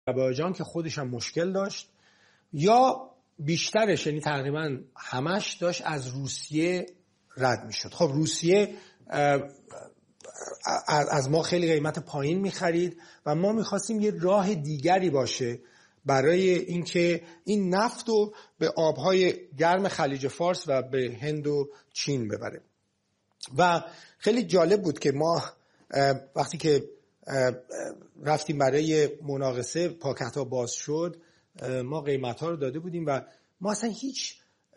آذربایجان که خودش هم مشکل داشت، یا بیشترش یعنی تقریبا همش داشت از روسیه رد میشد. خب روسیه از ما خیلی قیمت پایین میخرید و ما میخواستیم یه راه دیگری باشه برای اینکه این نفت رو به آبهای گرم خلیج فارس و به هند و چین ببره. و خیلی جالب بود که ما وقتی که رفتیم برای مناقصه، پاکت‌ها باز شد، ما قیمت‌ها رو داده بودیم و ما اصلا هیچ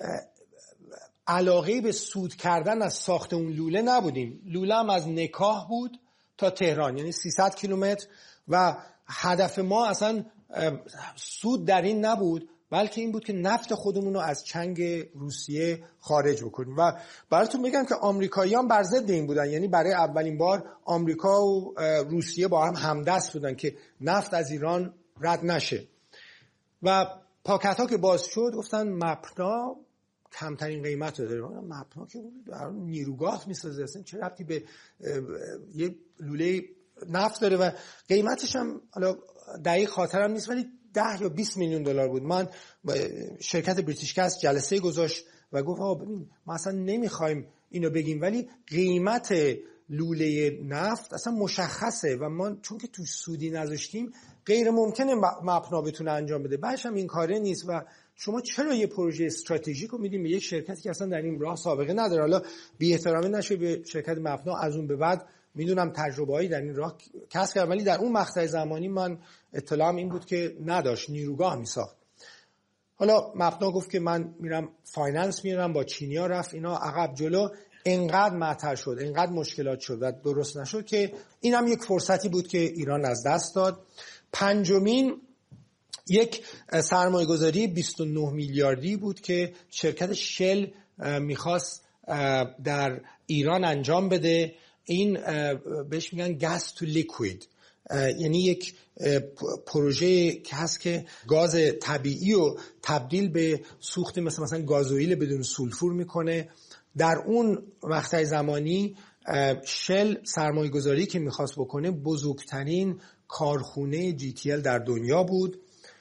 علاقه به سود کردن از ساخت اون لوله نبودیم. لوله هم از نکاه بود تا تهران، یعنی 300 کیلومتر، و هدف ما اصلا سود در این نبود، بلکه این بود که نفت خودمون رو از چنگ روسیه خارج بکنیم. و براتون بگم که آمریکاییان بر ضد این بودن، یعنی برای اولین بار آمریکا و روسیه با هم همدست بودن که نفت از ایران رد نشه. و پاکت‌ها که باز شد گفتن مپنا کمترین قیمت رو داره. مپنا که در نیروگاه میسازه، اصلا چه ربطی به یه لوله نفت داره و قیمتش هم حالا دقیق خاطرم نیست ولی 10 یا 20 میلیون دلار بود. من شرکت بریتیش گاز جلسه گذاشت و گفت آقا ببین ما اصلا نمیخوایم اینو بگیم ولی قیمت لوله نفت اصلا مشخصه و ما چون که توش سودی نذاشتیم غیر ممکنه مپنا بتونه انجام بده. بعدش هم این کاره نیست و شما چرا یه پروژه استراتژیک رو میدیم به یک شرکتی که اصلا در این راه سابقه نداره؟ حالا بی احترامی نشه به شرکت مپنا، از اون به بعد میدونم تجربه‌ای در این راه کسب کرد، ولی در اون مقطع زمانی من اطلاعم این بود که نداشت، نیروگاه میساخت. حالا مپنا گفت که من میرم فایننس میرم، با چینیا رفت اینا عقب جلو، انقدر معطل شد، انقدر مشکلات شد و درست نشد که اینم یک فرصتی بود که ایران از دست داد. پنجمین یک سرمایه‌گذاری 29 میلیاردی بود که شرکت شل میخواست در ایران انجام بده. این بهش میگن گاز تو لیکوید، یعنی یک پروژه که هست که گاز طبیعی رو تبدیل به سوخت مثلا گازوئیل بدون سولفور میکنه. در اون مقطع زمانی شل سرمایه‌گذاری که میخواست بکنه بزرگترین کارخونه GTL در دنیا بود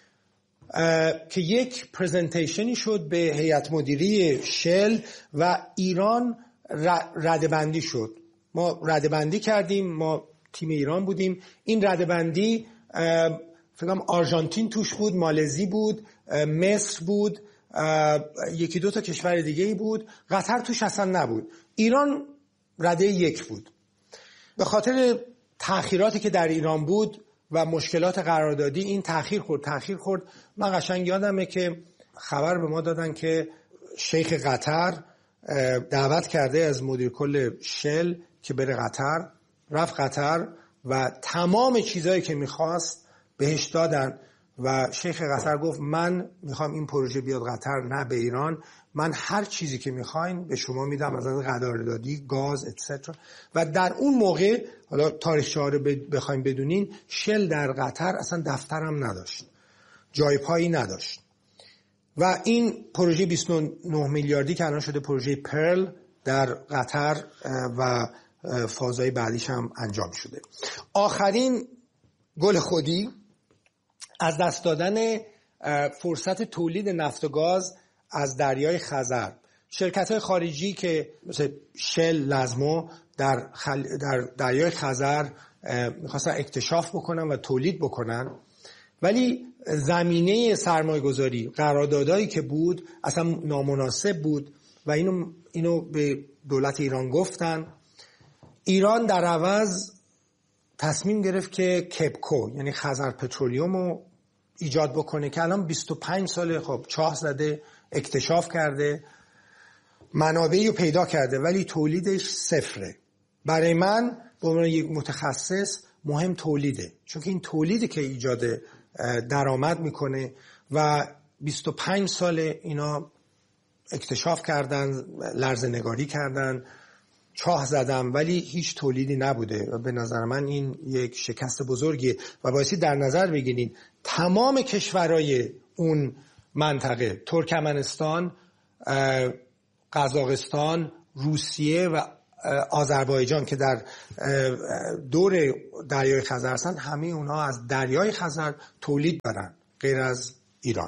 که یک پرزنتیشنی شد به هیئت مدیره شل و ایران ردبندی شد. ما ردبندی کردیم، ما تیم ایران بودیم. این ردبندی فکرم آرژانتین توش بود، مالزی بود، مصر بود، یکی دو تا کشور دیگه ای بود، قطر توش اصلا نبود. ایران رده 1 بود. به خاطر تأخیراتی که در ایران بود و مشکلات قراردادی این تأخیر خورد. من قشنگ یادمه که خبر به ما دادن که شیخ قطر دعوت کرده از مدیر کل شل که بره قطر. رفت قطر و تمام چیزایی که میخواست بهش دادن و شیخ قطر گفت من میخوام این پروژه بیاد قطر نه به ایران، من هر چیزی که میخواین به شما میدم از قراردادی، گاز اتسترا. و در اون موقع حالا تاریخچه‌ها رو بخوایم بدونین، شل در قطر اصلا دفترم نداشت، جای پایی نداشت و این پروژه 29 میلیاردی که الان شده پروژه پرل در قطر و فازهای بعدیش هم انجام شده. آخرین گل خودی از دست دادن فرصت تولید نفت و گاز از دریای خزر. شرکت‌های خارجی که مثل شل، لازمو در دریای خزر می‌خواستن اکتشاف بکنن و تولید بکنن، ولی زمینه سرمایه‌گذاری، قراردادایی که بود اصلا نامناسب بود و اینو به دولت ایران گفتن. ایران در عوض تصمیم گرفت که کپکو یعنی خزر پترولیوم رو ایجاد بکنه که الان 25 ساله خب چاه زده، اکتشاف کرده، منابعی رو پیدا کرده ولی تولیدش صفره. برای من به عنوان یک متخصص مهم تولیده، چون که این تولیده که ایجاد درآمد میکنه و 25 ساله اینا اکتشاف کردن، لرزه‌نگاری کردن، چاه زدم ولی هیچ تولیدی نبوده و به نظر من این یک شکست بزرگیه و بایستی در نظر بگیرید تمام کشورهای اون منطقه، ترکمنستان، قزاقستان، روسیه و آذربایجان که در دور دریای خزر هستن، همه اونها از دریای خزر تولید دارن غیر از ایران.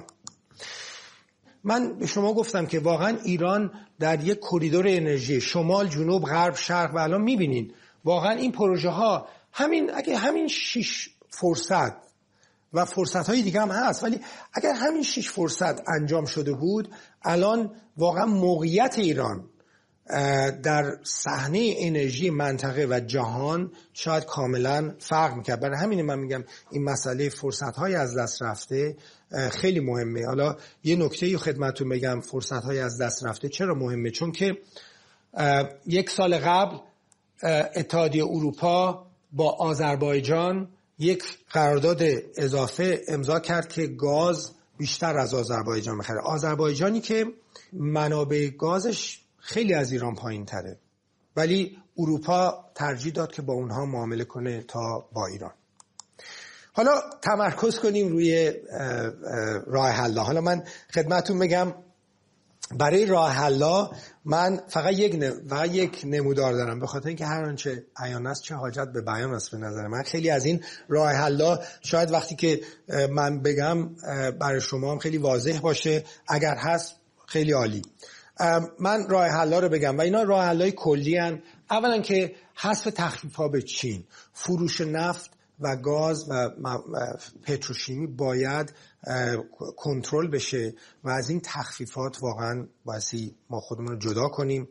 من به شما گفتم که واقعا ایران در یک کریدور انرژی شمال، جنوب، غرب، شرق و الان میبینین واقعا این پروژه ها اگه همین 6 فرصت و فرصت های دیگه هم هست، ولی اگر همین 6 فرصت انجام شده بود، الان واقعا موقعیت ایران در صحنه انرژی منطقه و جهان شاید کاملا فرق میکرد. برای همین من میگم این مسئله فرصت‌های از دست رفته خیلی مهمه. حالا یه نکته خدمتتون بگم، فرصت‌های از دست رفته چرا مهمه؟ چون که 1 سال قبل اتحادیه اروپا با آذربایجان یک قرارداد اضافه امضا کرد که گاز بیشتر از آذربایجان بخره. آذربایجانی که منابع گازش خیلی از ایران پایین تره، ولی اروپا ترجیح داد که با اونها معامله کنه تا با ایران. حالا تمرکز کنیم روی راه حل. حالا من خدمتتون بگم برای راه حل من فقط یک نمودار دارم، به خاطر اینکه هر آنچه عیان است چه حاجت به بیان است. به نظر من خیلی از این راه حل شاید وقتی که من بگم برای شما هم خیلی واضح باشه، اگر هست خیلی عالی. من راه حل‌ها رو بگم و اینا راه حل‌های کلی ان. اولا که حذف تخفیف‌ها به چین، فروش نفت و گاز و پتروشیمی باید کنترل بشه و از این تخفیفات واقعا بایستی ما خودمون رو جدا کنیم.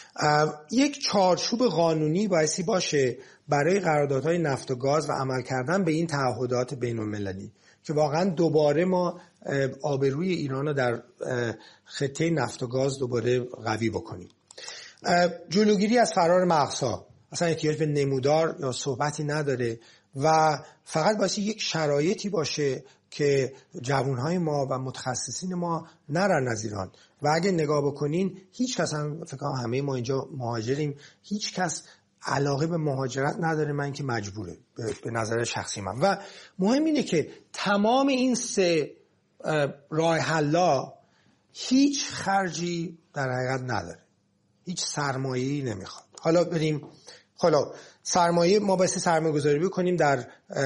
یک چارچوب قانونی بایستی باشه برای قراردادهای نفت و گاز و عمل کردن به این تعهدات بین‌المللی که واقعا دوباره ما آبروی ایران رو در خطه نفت و گاز دوباره قوی بکنیم. جلوگیری از فرار مغزها اصلا احتیاج به نمودار یا صحبتی نداره و فقط باشه یک شرایطی باشه که جوانهای ما و متخصصین ما نرن از ایران. و اگه نگاه بکنین هیچ کس هم فکر کنم همه ما اینجا مهاجریم، هیچ کس علاقه به مهاجرت نداره، من که مجبوره به نظر شخصی من. و مهم اینه که تمام این 3 راه حلا هیچ خرجی در حقیقت نداره، هیچ سرمایه‌ای نمیخواد. حالا بریم سرمایه، ما باید سرمایه گذاری بکنیم در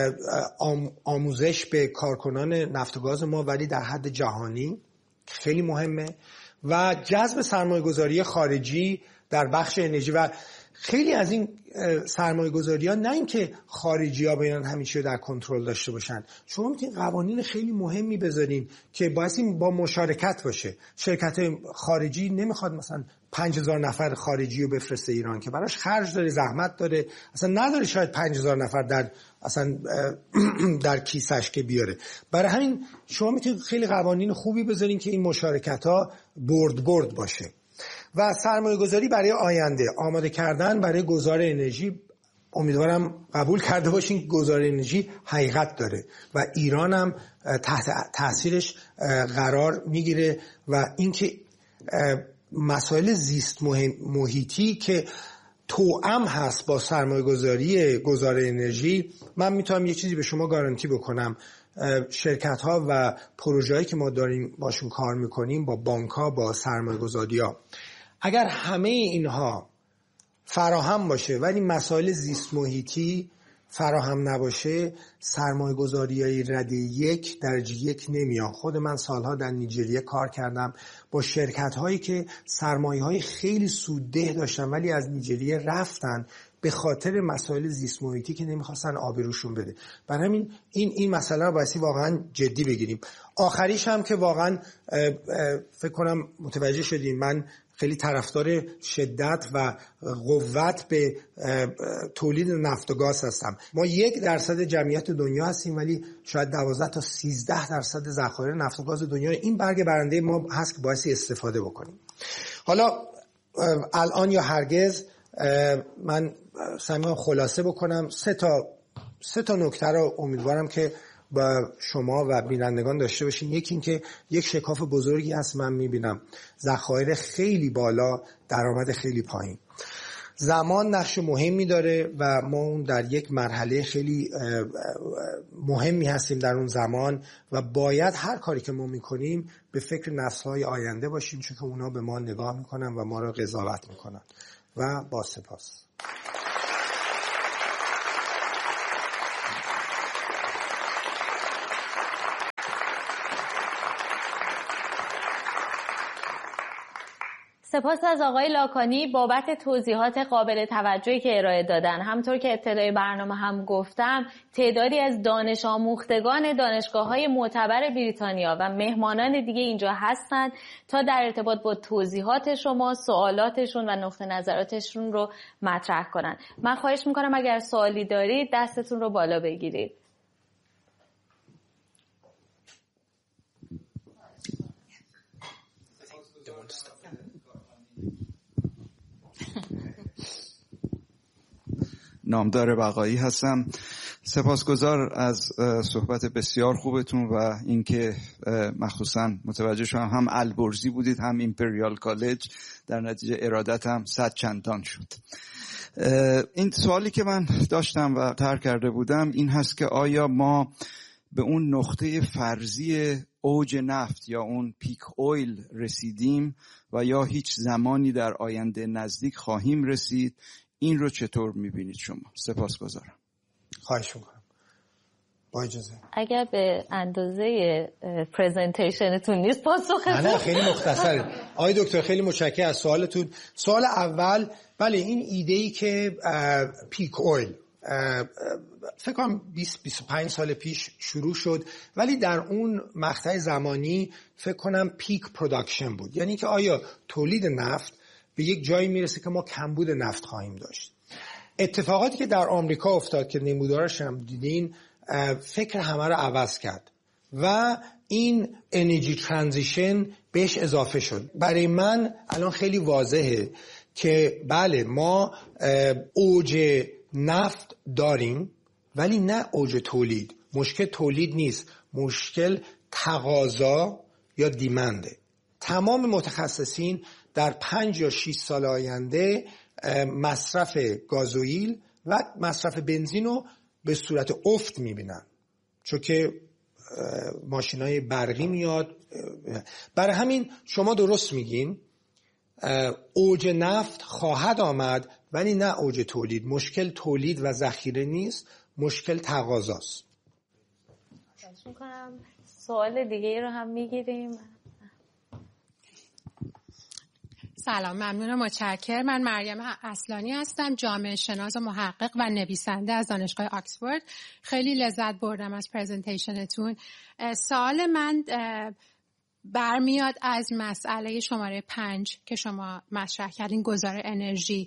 آموزش به کارکنان نفت و گاز ما، ولی در حد جهانی خیلی مهمه، و جذب سرمایه گذاری خارجی در بخش انرژی. و خیلی از این سرمایه گذاری ها نه اینکه خارجی ها بیان همیشه در کنترل داشته باشن، شما میتونید قوانین خیلی مهمی بذارین که باید با مشارکت باشه. شرکت خارجی نمیخواد مثلا 5000 نفر خارجی رو بفرسته ایران که براش خرج داره، زحمت داره، اصلا نداره شاید 5000 نفر در کیسش که بیاره. برای همین شما میتونید خیلی قوانین خوبی بذارین که این مشارکت ها برد باشه. و سرمایه گذاری برای آینده، آماده کردن برای گذار انرژی. امیدوارم قبول کرده باشین که گذار انرژی حقیقت داره و ایران هم تحت تاثیرش قرار میگیره. و اینکه مسائل زیست محیطی که توأم هست با سرمایه گذاری گذار انرژی، من میتونم یه چیزی به شما گارانتی بکنم، شرکت ها و پروژه هایی که ما داریم باشون کار میکنیم، با بانک ها، با سرمایه گذاری ها، اگر همه اینها فراهم باشه ولی مسائل زیست محیطی فراهم نباشه، سرمایه گذاری های رده 1 درجه 1 نمیان. خود من سالها در نیجریه کار کردم با شرکت هایی که سرمایه های خیلی سودده داشتن ولی از نیجریه رفتن به خاطر مسائل زیست محیطی که نمیخواستن آبروشون بده. برای همین این مسئله رو بایستی واقعا جدی بگیریم. آخریش هم که واقعا فکر کنم متوجه شدیم، من خیلی طرفدار شدت و قوت به تولید نفت و گاز هستم. ما 1% جمعیت دنیا هستیم ولی شاید 12 تا 13% ذخایر نفت و گاز دنیا. این برگ برنده ما هست که بایستی استفاده بکنیم. حالا الان یا هرگز من سعی می‌کنم خلاصه بکنم. سه تا نکته رو امیدوارم که با شما و بینندگان داشته باشین. یکی این که یک شکاف بزرگی هست، من میبینم ذخایر خیلی بالا، درآمد خیلی پایین. زمان نقش مهمی داره و ما اون در یک مرحله خیلی مهمی هستیم در اون زمان و باید هر کاری که ما میکنیم به فکر نسل‌های آینده باشیم، چون که اونا به ما نگاه میکنن و ما رو قضاوت میکنن. و با سپاس. سپاس از آقای لاکانی بابت توضیحات قابل توجهی که ارائه دادن. همونطور که ابتدای برنامه هم گفتم، تعدادی از دانش آموختگان دانشگاه‌های معتبر بریتانیا و مهمانان دیگه اینجا هستند تا در ارتباط با توضیحات شما سوالاتشون و نقطه نظراتشون رو مطرح کنن. من خواهش میکنم اگر سوالی دارید دستتون رو بالا بگیرید. نامدار بقایی هستم. سپاسگزار از صحبت بسیار خوبتون و اینکه مخصوصا متوجه شدم هم البرزی بودید هم ایمپریال کالج، در نتیجه ارادتم 100 چندان شد. این سوالی که من داشتم و طرح کرده بودم این هست که آیا ما به اون نقطه فرضی اوج نفت یا اون پیک اویل رسیدیم و یا هیچ زمانی در آینده نزدیک خواهیم رسید؟ این رو چطور میبینید شما؟ سپاسگزارم. خواهش میکنم. با اجازه. اگر به اندازه پرزنتیشنتون نیست پاسخ. نه خیلی مختصره. آقای دکتر خیلی متشکرم از سوالتون. سوال اول، بله این ایده‌ای که پیک اویل فکر کنم 20-25 سال پیش شروع شد، ولی در اون مقطع زمانی فکر کنم پیک پروداکشن بود، یعنی که آیا تولید نفت به یک جایی میرسه که ما کمبود نفت خواهیم داشت. اتفاقاتی که در آمریکا افتاد که نمودارش هم دیدین فکر همه رو عوض کرد و این انرژی ترانزیشن بهش اضافه شد. برای من الان خیلی واضحه که بله ما اوج نفت داریم ولی نه اوج تولید. مشکل تولید نیست، مشکل تقاضا یا دیمنده. تمام متخصصین در 5 یا 6 سال آینده مصرف گازوئیل و مصرف بنزین رو به صورت افت میبینن، چون که ماشینای برقی میاد. برای همین شما درست میگین اوج نفت خواهد آمد ولی نه اوج تولید. مشکل تولید و ذخیره نیست، مشکل تقاضاست. سوال دیگه رو هم میگیریم. سلام، ممنونم، متشکرم. من مریم اصلانی هستم، جامعه شناس و محقق و نویسنده از دانشگاه آکسفورد. خیلی لذت بردم از پرزنتیشنتون. سوال من برمیاد از مسئله شماره 5 که شما مطرح کردین، گذار انرژی.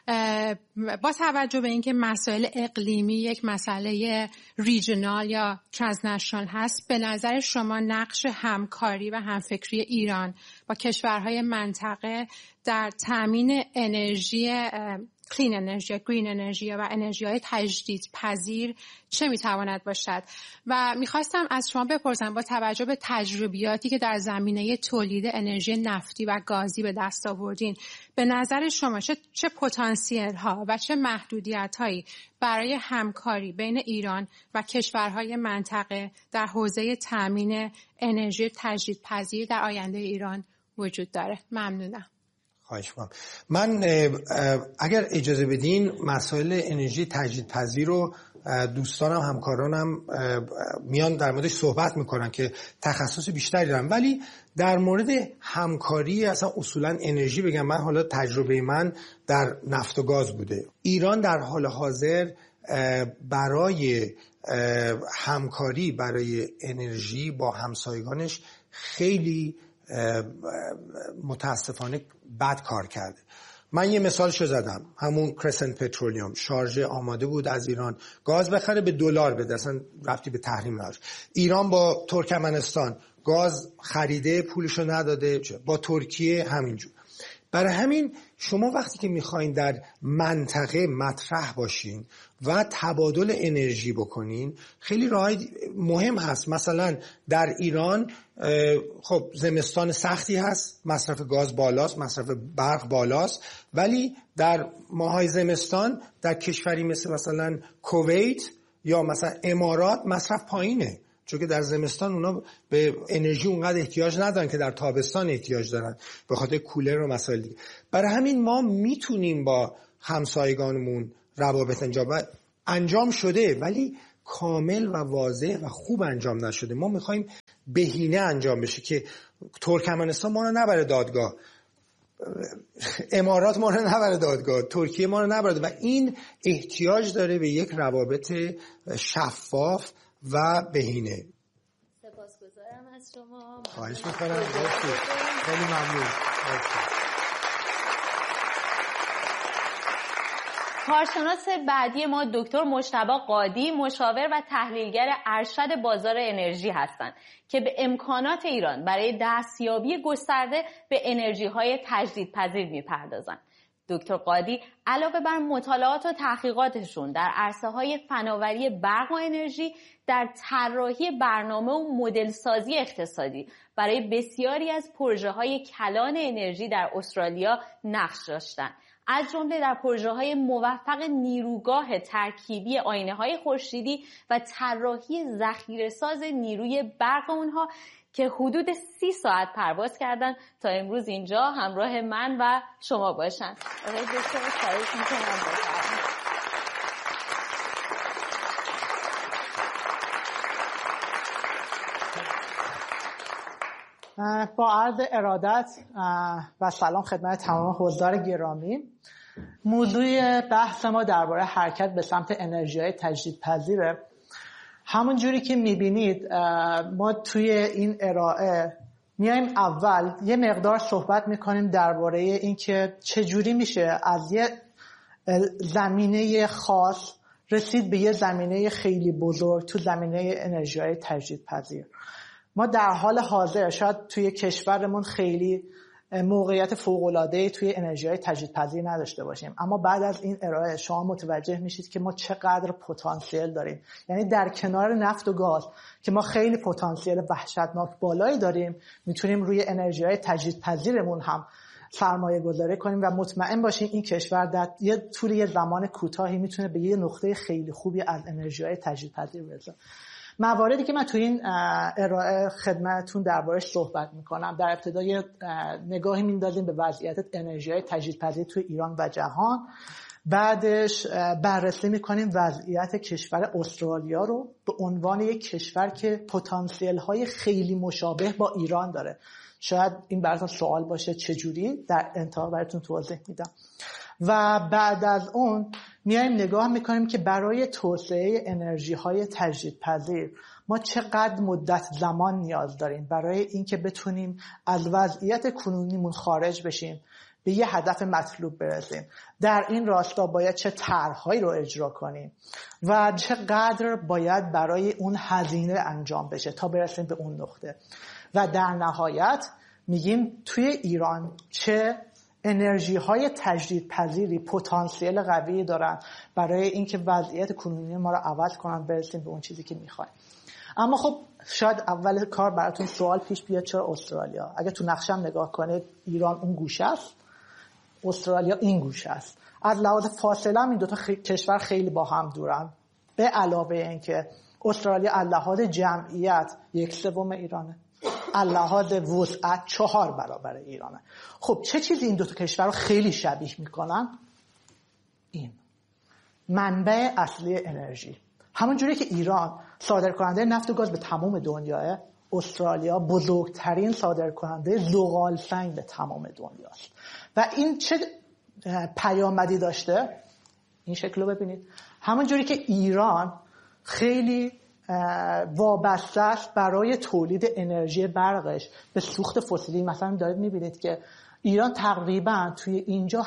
با توجه به اینکه مسائل اقلیمی یک مسئله ریجنال یا ترانسنشنال هست، به نظر شما نقش همکاری و همفکری ایران با کشورهای منطقه در تامین انرژی کلین انرژی، گرین انرژی و انرژی‌های تجدیدپذیر چه میتواند باشد؟ و میخواستم از شما بپرسم با توجه به تجربیاتی که در زمینه تولید انرژی نفتی و گازی به دست آوردین، به نظر شما چه پتانسیل ها و چه محدودیت هایی برای همکاری بین ایران و کشورهای منطقه در حوزه تامین انرژی تجدیدپذیر در آینده ایران وجود داره؟ ممنونم. خواهش می‌کنم. من اگر اجازه بدین مسائل انرژی تجدیدپذیر رو دوستانم همکارانم میان در موردش صحبت میکنن که تخصص بیشتری دارن، ولی در مورد همکاری اصلا اصولا انرژی بگم، من حالا تجربه من در نفت و گاز بوده. ایران در حال حاضر برای همکاری برای انرژی با همسایگانش خیلی متاسفانه بد کار کرده. من یه مثالشو زدم، همون کرسنت پترولیوم شارژ آماده بود از ایران گاز بخره به دلار بده، اصلا ربطی به تحریم نداشت. ایران با ترکمنستان گاز خریده پولشو نداده، با ترکیه همینجور. برای همین شما وقتی که میخواین در منطقه مطرح باشین و تبادل انرژی بکنین خیلی راهی مهم هست. مثلا در ایران خب زمستان سختی هست، مصرف گاز بالاست، مصرف برق بالاست، ولی در ماهای زمستان در کشوری مثلا کویت یا مثلا امارات مصرف پایینه چون که در زمستان اونا به انرژی اونقدر احتیاج ندارن که در تابستان احتیاج دارن به خاطر کولر و مسائل دیگه. برای همین ما میتونیم با همسایگانمون روابط انجام شده، ولی کامل و واضح و خوب انجام نشده. ما میخوایم بهینه انجام بشه که ترکمنستان ما رو نبره دادگاه، امارات ما رو نبره دادگاه، ترکیه ما رو نبره، و این احتیاج داره به یک روابط شفاف و بهینه. سپاسگزارم از شما. خواهش میکنم. خیلی ممنون. کارشناس بعدی ما دکتر مجتبی قادی، مشاور و تحلیلگر ارشد بازار انرژی هستند که به امکانات ایران برای دستیابی گسترده به انرژی‌های تجدیدپذیر می‌پردازند. دکتر قادی علاوه بر مطالعات و تحقیقاتشون در عرصه‌های فناوری برق و انرژی، در طراحی برنامه و مدل سازی اقتصادی برای بسیاری از پروژه‌های کلان انرژی در استرالیا نقش داشتند. از جمله در پروژه‌های موفق نیروگاه ترکیبی آینه‌های خورشیدی و طراحی ذخیره‌ساز نیروی برق اونها که حدود 30 ساعت پرواز کردن تا امروز اینجا همراه من و شما باشن. آقای دکتر خواهش می‌کنم بفرمایید. با عرض ارادت و سلام خدمت تمام حضار گرامی. موضوع بحث ما درباره حرکت به سمت انرژی‌های تجدیدپذیره. همون جوری که می‌بینید ما توی این ارائه میایم اول یه مقدار صحبت می‌کنیم درباره اینکه چجوری میشه از یه زمینه خاص رسید به یه زمینه خیلی بزرگ تو زمینه انرژی‌های تجدیدپذیر. ما در حال حاضر شاید توی کشورمون خیلی موقعیت فوق‌العاده‌ای توی انرژی‌های تجدیدپذیر نداشته باشیم، اما بعد از این ارائه شما متوجه میشید که ما چقدر پتانسیل داریم. یعنی در کنار نفت و گاز که ما خیلی پتانسیل وحشتناک بالایی داریم، میتونیم روی انرژی‌های تجدیدپذیرمون هم سرمایه گذاری کنیم و مطمئن باشیم این کشور در طول یه زمان کوتاهی میتونه به یه نقطه خیلی خوبی از انرژی‌های تجدیدپذیر برسه. مواردی که من تو این ارائه خدمتتون دربارش صحبت میکنم، در ابتدای نگاهی میندازیم به وضعیت انرژی‌های تجدیدپذیر تو ایران و جهان. بعدش بررسی میکنیم وضعیت کشور استرالیا رو به عنوان یک کشور که پتانسیل‌های خیلی مشابه با ایران داره. شاید این براتون سوال باشه چجوری، در انتها براتون توضیح میدم. و بعد از اون میایم نگاه میکنیم که برای توسعه انرژی‌های تجدیدپذیر ما چقدر مدت زمان نیاز داریم برای اینکه بتونیم از وضعیت کنونیمون خارج بشیم، به یه هدف مطلوب برسیم. در این راستا باید چه طرح‌هایی رو اجرا کنیم و چقدر باید برای اون هزینه انجام بشه تا برسیم به اون نقطه. و در نهایت میگیم توی ایران چه انرژی‌های تجدیدپذیری پتانسیل قوی دارن برای اینکه وضعیت کنونی ما رو عوض کنن، برسیم به اون چیزی که می‌خوایم. اما خب شاید اول کار براتون سوال پیش بیاد چرا استرالیا؟ اگه تو نقشم نگاه کنید ایران اون گوشه است، استرالیا این گوشه است. از لحاظ فاصله هم این دو تا کشور خیلی با هم دورن. به علاوه اینکه استرالیا از لحاظ جمعیت 1/3 ایرانه، از لحاظ وسعت 4 برابر ایرانه. خب چه چیزی این دو تا کشور رو خیلی شبیه میکنن؟ این منبع اصلی انرژی. همون جوری که ایران صادرکننده نفت و گاز به تمام دنیاه، استرالیا بزرگترین صادرکننده زغال سنگ به تمام دنیاست. و این چه پیامدی داشته؟ این شکل رو ببینید. همون جوری که ایران خیلی وابسته است برای تولید انرژی برقش به سوخت فسیلی. مثلا دارید میبینید که ایران تقریبا توی اینجا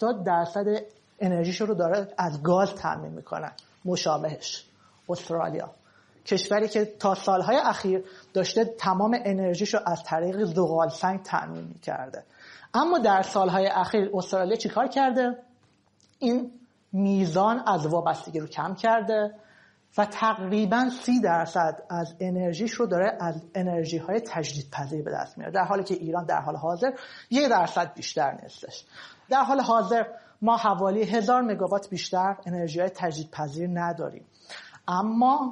80% انرژیشو رو داره از گاز تامین میکنه. مشابهش استرالیا، کشوری که تا سالهای اخیر داشته تمام انرژیشو از طریق زغال سنگ تامین میکرده. اما در سالهای اخیر استرالیا چیکار کرده؟ این میزان از وابستگی رو کم کرده و تقریباً 30% از انرژیش رو داره از انرژی‌های تجدیدپذیر به دست میاره، در حالی که ایران در حال حاضر 1% بیشتر نیستش. در حال حاضر ما حوالی 1000 مگاوات بیشتر انرژی‌های تجدیدپذیر نداریم. اما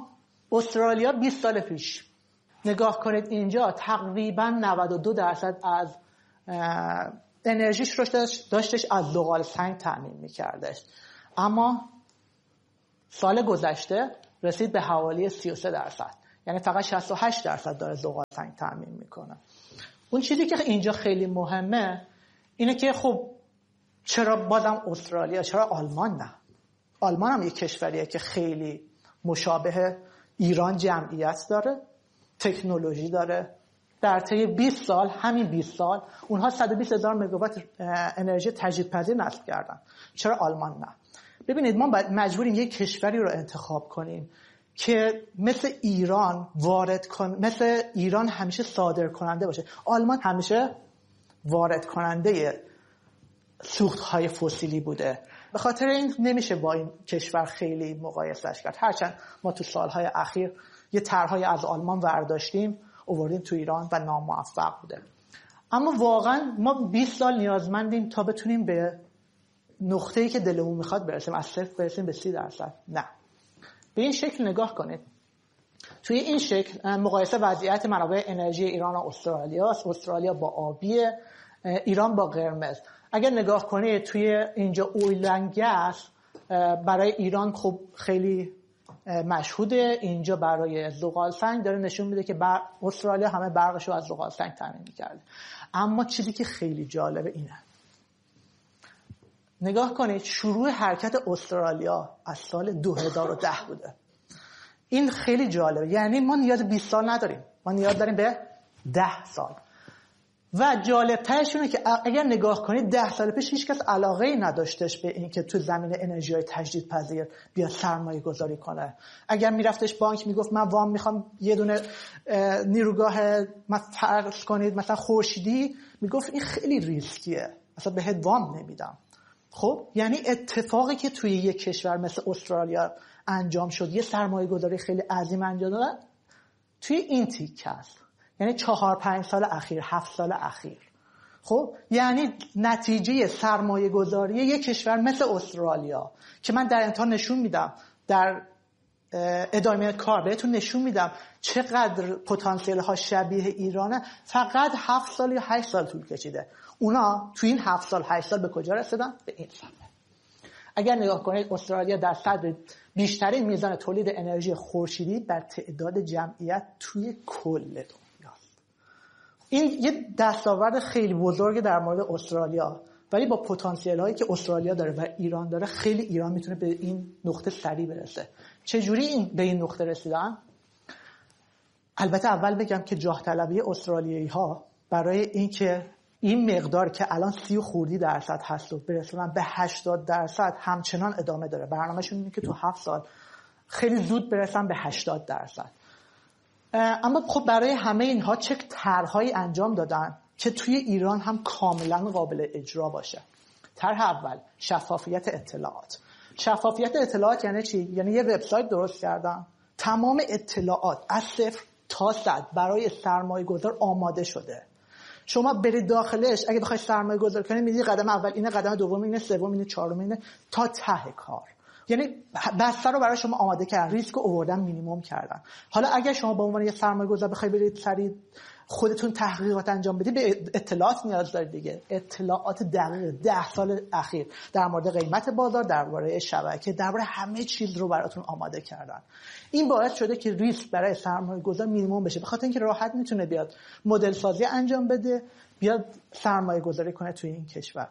استرالیا 20 سال پیش نگاه کنید اینجا تقریبا 92% از انرژیش رو داشتش از زغال سنگ تامین میکردش، اما سال گذشته رسید به حوالی 33%، یعنی فقط 68% داره زغال سنگ تامین میکنه. اون چیزی که اینجا خیلی مهمه اینه که خب چرا بازم استرالیا، چرا آلمان نه؟ آلمان هم یک کشوریه که خیلی مشابه ایران جمعیت داره، تکنولوژی داره. در طی 20 سال، همین 20 سال اونها 120,000 مگاوات انرژی تجدیدپذیر نصب کردن. چرا آلمان نه؟ ببینید ما مجبوریم یک کشوری رو انتخاب کنیم که مثل ایران مثل ایران همیشه صادر کننده باشه. آلمان همیشه وارد کننده سوخت‌های فسیلی بوده، به خاطر این نمیشه با این کشور خیلی مقایسهش کرد. هرچند ما تو سالهای اخیر یه طرح‌های از آلمان ورداشتیم آوردیم تو ایران و ناموفق بوده. اما واقعا ما 20 سال نیازمندیم تا بتونیم به نقطه‌ای که دلمون میخواد برسیم، از 0 برسیم به 30%. نه، به این شکل نگاه کنید. توی این شکل مقایسه وضعیت منابع انرژی ایران و استرالیا است. استرالیا با آبیه، ایران با قرمز. اگر نگاه کنید توی اینجا اویل اند گاز برای ایران خب خیلی مشهوده، اینجا برای زغال سنگ داره نشون میده که استرالیا همه برقش رو از زغال سنگ تامین می‌کرده. اما چیزی که خیلی جالبه اینه، نگاه کنید شروع حرکت استرالیا از سال 2010 بوده. این خیلی جالبه، یعنی ما نیاز 20 سال نداریم، ما نیاز داریم به 10 سال. و جالب‌ترش اینه که اگر نگاه کنید 10 سال پیش هیچ کس علاقه‌ای نداشتش به این که تو زمینه انرژی‌های تجدیدپذیر بیاد سرمایه‌گذاری کنه. اگر میرفتش بانک میگفت من وام میخوام یه دونه نیروگاه فرض کنید مثلا خورشیدی، میگفت این خیلی ریسکیه، اصلا بهت وام نمیدم. خب یعنی اتفاقی که توی یک کشور مثل استرالیا انجام شد، یه سرمایه‌گذاری خیلی عظیم انجام دادن توی این تیکه است، یعنی 4-5 سال اخیر، 7 سال اخیر. خب یعنی نتیجه سرمایه‌گذاری یک کشور مثل استرالیا که من در انتها نشون میدم، در ادامه کار بهتون نشون میدم چقدر پتانسیل ها شبیه ایرانه. فقط 7 سال یا 8 سال طول کشیده. اونا تو این 7 سال 8 سال به کجا رسیدن؟ به این سطح. اگر نگاه کنید استرالیا در صدر بیشترین میزان تولید انرژی خورشیدی بر تعداد جمعیت توی کل دنیاست. این یه دستاورد خیلی بزرگه در مورد استرالیا، ولی با پتانسیل هایی که استرالیا داره و ایران داره خیلی ایران میتونه به این نقطه سریع برسه. چجوری به این نقطه رسیدن؟ البته اول بگم که جاه طلبی استرالیایی ها برای اینکه این مقدار که الان 30% هست و برسونن به 80% همچنان ادامه داره. برنامه‌شون اینه که تو 7 سال خیلی زود برسن به 80%. اما خب برای همه اینها چه طرح‌هایی انجام دادن که توی ایران هم کاملا قابل اجرا باشه. طرح اول شفافیت اطلاعات. شفافیت اطلاعات یعنی چی؟ یعنی یه وبسایت درست کردن، تمام اطلاعات از 0 تا 100 برای سرمایه‌گذار آماده شده. شما برید داخلش، اگه بخوای سرمایه گذاری کنی میدید قدم اول اینه، قدم دوم اینه، سوم اینه، چهارم اینه، تا ته کار. یعنی بستر رو برای شما آماده کردن، ریسک رو آوردن مینیمم کردن. حالا اگه شما به عنوان یه سرمایه گذار بخوای برید سریع خودتون تحقیقات انجام بدید، به اطلاعات نیاز دارید دیگه. اطلاعات دقیق 10 سال اخیر در مورد قیمت بازار، درباره شبکه، درباره همه چیز رو براتون آماده کردن. این باعث شده که ریسک برای سرمایه‌گذار مینیمم بشه، به خاطر اینکه راحت میتونه بیاد مدل سازی انجام بده، بیاد سرمایه گذاری کنه توی این کشور.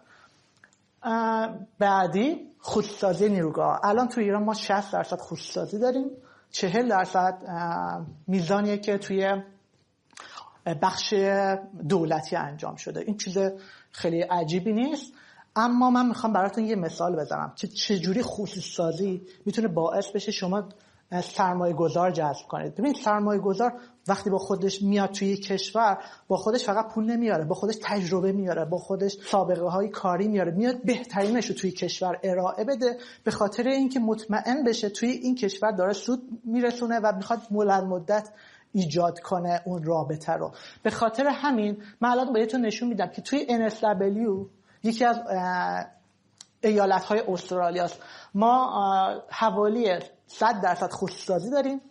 بعدی خودسازی نیروگاه. الان توی ایران ما 60% خودسازی داریم، 40% میزانیه که توی بخش دولتی انجام شده. این چیز خیلی عجیبی نیست، اما من میخوام براتون یه مثال بزنم که چجوری خصوصی‌سازی میتونه باعث بشه شما سرمایه گذار جذب کنید. ببین سرمایه گذار وقتی با خودش میاد توی کشور، با خودش فقط پول نمیاره، با خودش تجربه میاره، با خودش سابقه های کاری میاره، میاد بهترینش رو توی کشور ارائه بده، به خاطر اینکه مطمئن بشه توی این کشور داره سود میرسونه و میخواد بلند مدت ایجاد کنه اون رابطه رو. به خاطر همین من الان بهتون نشون میدم که توی NSW یکی از ایالت‌های استرالیا است، ما حوالی 100% خودسازی داریم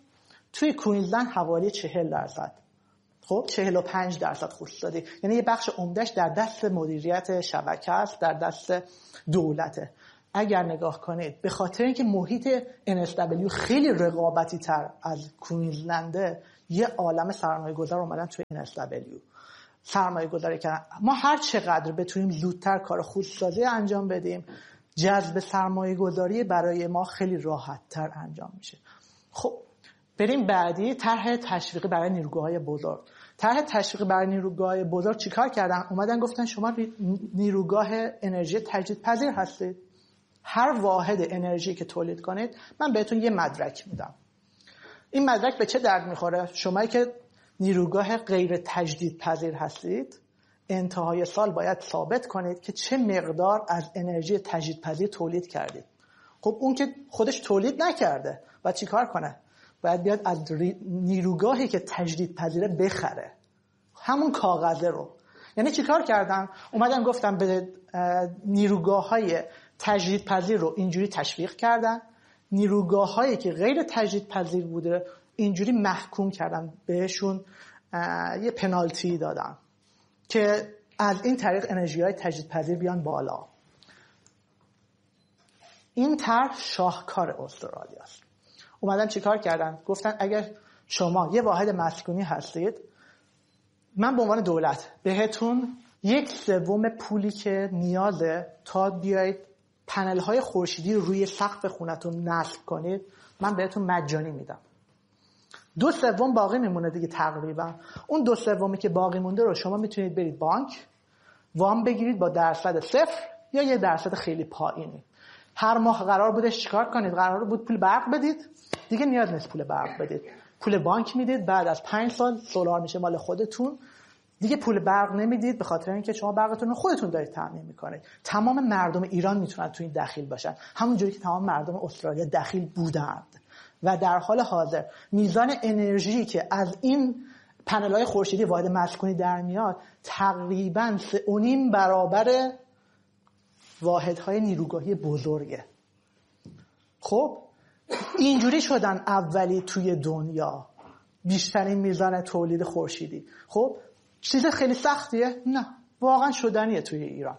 توی کوینزلند حوالی 40%، خب 45% خودروسازی، یعنی یه بخش عمدهش در دست مدیریت شبکه است، در دست دولته. اگر نگاه کنید به خاطر اینکه محیط NSW خیلی رقابتی تر از کوینزلنده، یه عالم سرمایه گذار اومدن توی NSW سرمایه گذاری کردن. ما هر چقدر بتونیم زودتر کار خودروسازی انجام بدیم، جذب سرمایه گذاری برای ما خیلی راحت تر انجام میشه. خب بریم بعدی، طرح تشویقی برای نیروگاه‌های بزرگ. طرح تشویقی برای نیروگاه‌های بزرگ چیکار کردن؟ اومدن گفتن شما نیروگاه انرژی تجدیدپذیر هستید، هر واحد انرژی که تولید کنید من بهتون یه مدرک میدم. این مدرک به چه درد میخوره؟ شمایی که نیروگاه غیر تجدیدپذیر هستید، انتهای سال باید ثابت کنید که چه مقدار از انرژی تجدیدپذیر تولید کردید. خب اون که خودش تولید نکرده و چی کار کنه؟ باید بیاد از نیروگاهی که تجدیدپذیره بخره همون کاغذه رو. یعنی چی کار کردن؟ اومدن گفتن به نیروگاه‌های تجدیدپذیر رو اینجوری تشویق کردن، نیروگاه‌هایی که غیر تجدیدپذیر بوده اینجوری محکوم کردن، بهشون یه پنالتی دادن که از این طریق انرژی‌های تجدیدپذیر بیان بالا. این طرح شاهکار استرالیا است. اومدن چیکار کردن؟ گفتن اگر شما یه واحد مسکونی هستید، من به عنوان دولت بهتون 1/3 پولی که نیازه تا بیایید پنل‌های خورشیدی روی سقف خونتون نصب کنید من بهتون مجانی میدم. 2/3 باقی میمونه دیگه تقریبا. اون 2/3 که باقی مونده رو شما میتونید برید بانک وام بگیرید با درصد 0 یا یه درصد خیلی پایینی. هر ماه قرار بوده چیکار کنید؟ قرار بود پول برق بدید، دیگه نیاز نیست پول برق بدید، پول بانک میدید، بعد از 5 سال سولار میشه مال خودتون، دیگه پول برق نمیدید به خاطر اینکه شما برقتون رو خودتون دارید تامین میکنید. تمام مردم ایران میتونن تو این دخیل باشن، همونجوری که تمام مردم استرالیا دخیل بودند و در حال حاضر میزان انرژی که از این پنل‌های خورشیدی واحد مسکونی در میاد تقریباً 3.5 برابر واحدهای نیروگاهی بزرگه. خب اینجوری شدن اولی توی دنیا بیشترین میزان تولید خورشیدی. خب چیز خیلی سختیه؟ نه، واقعا شدنیه توی ایران.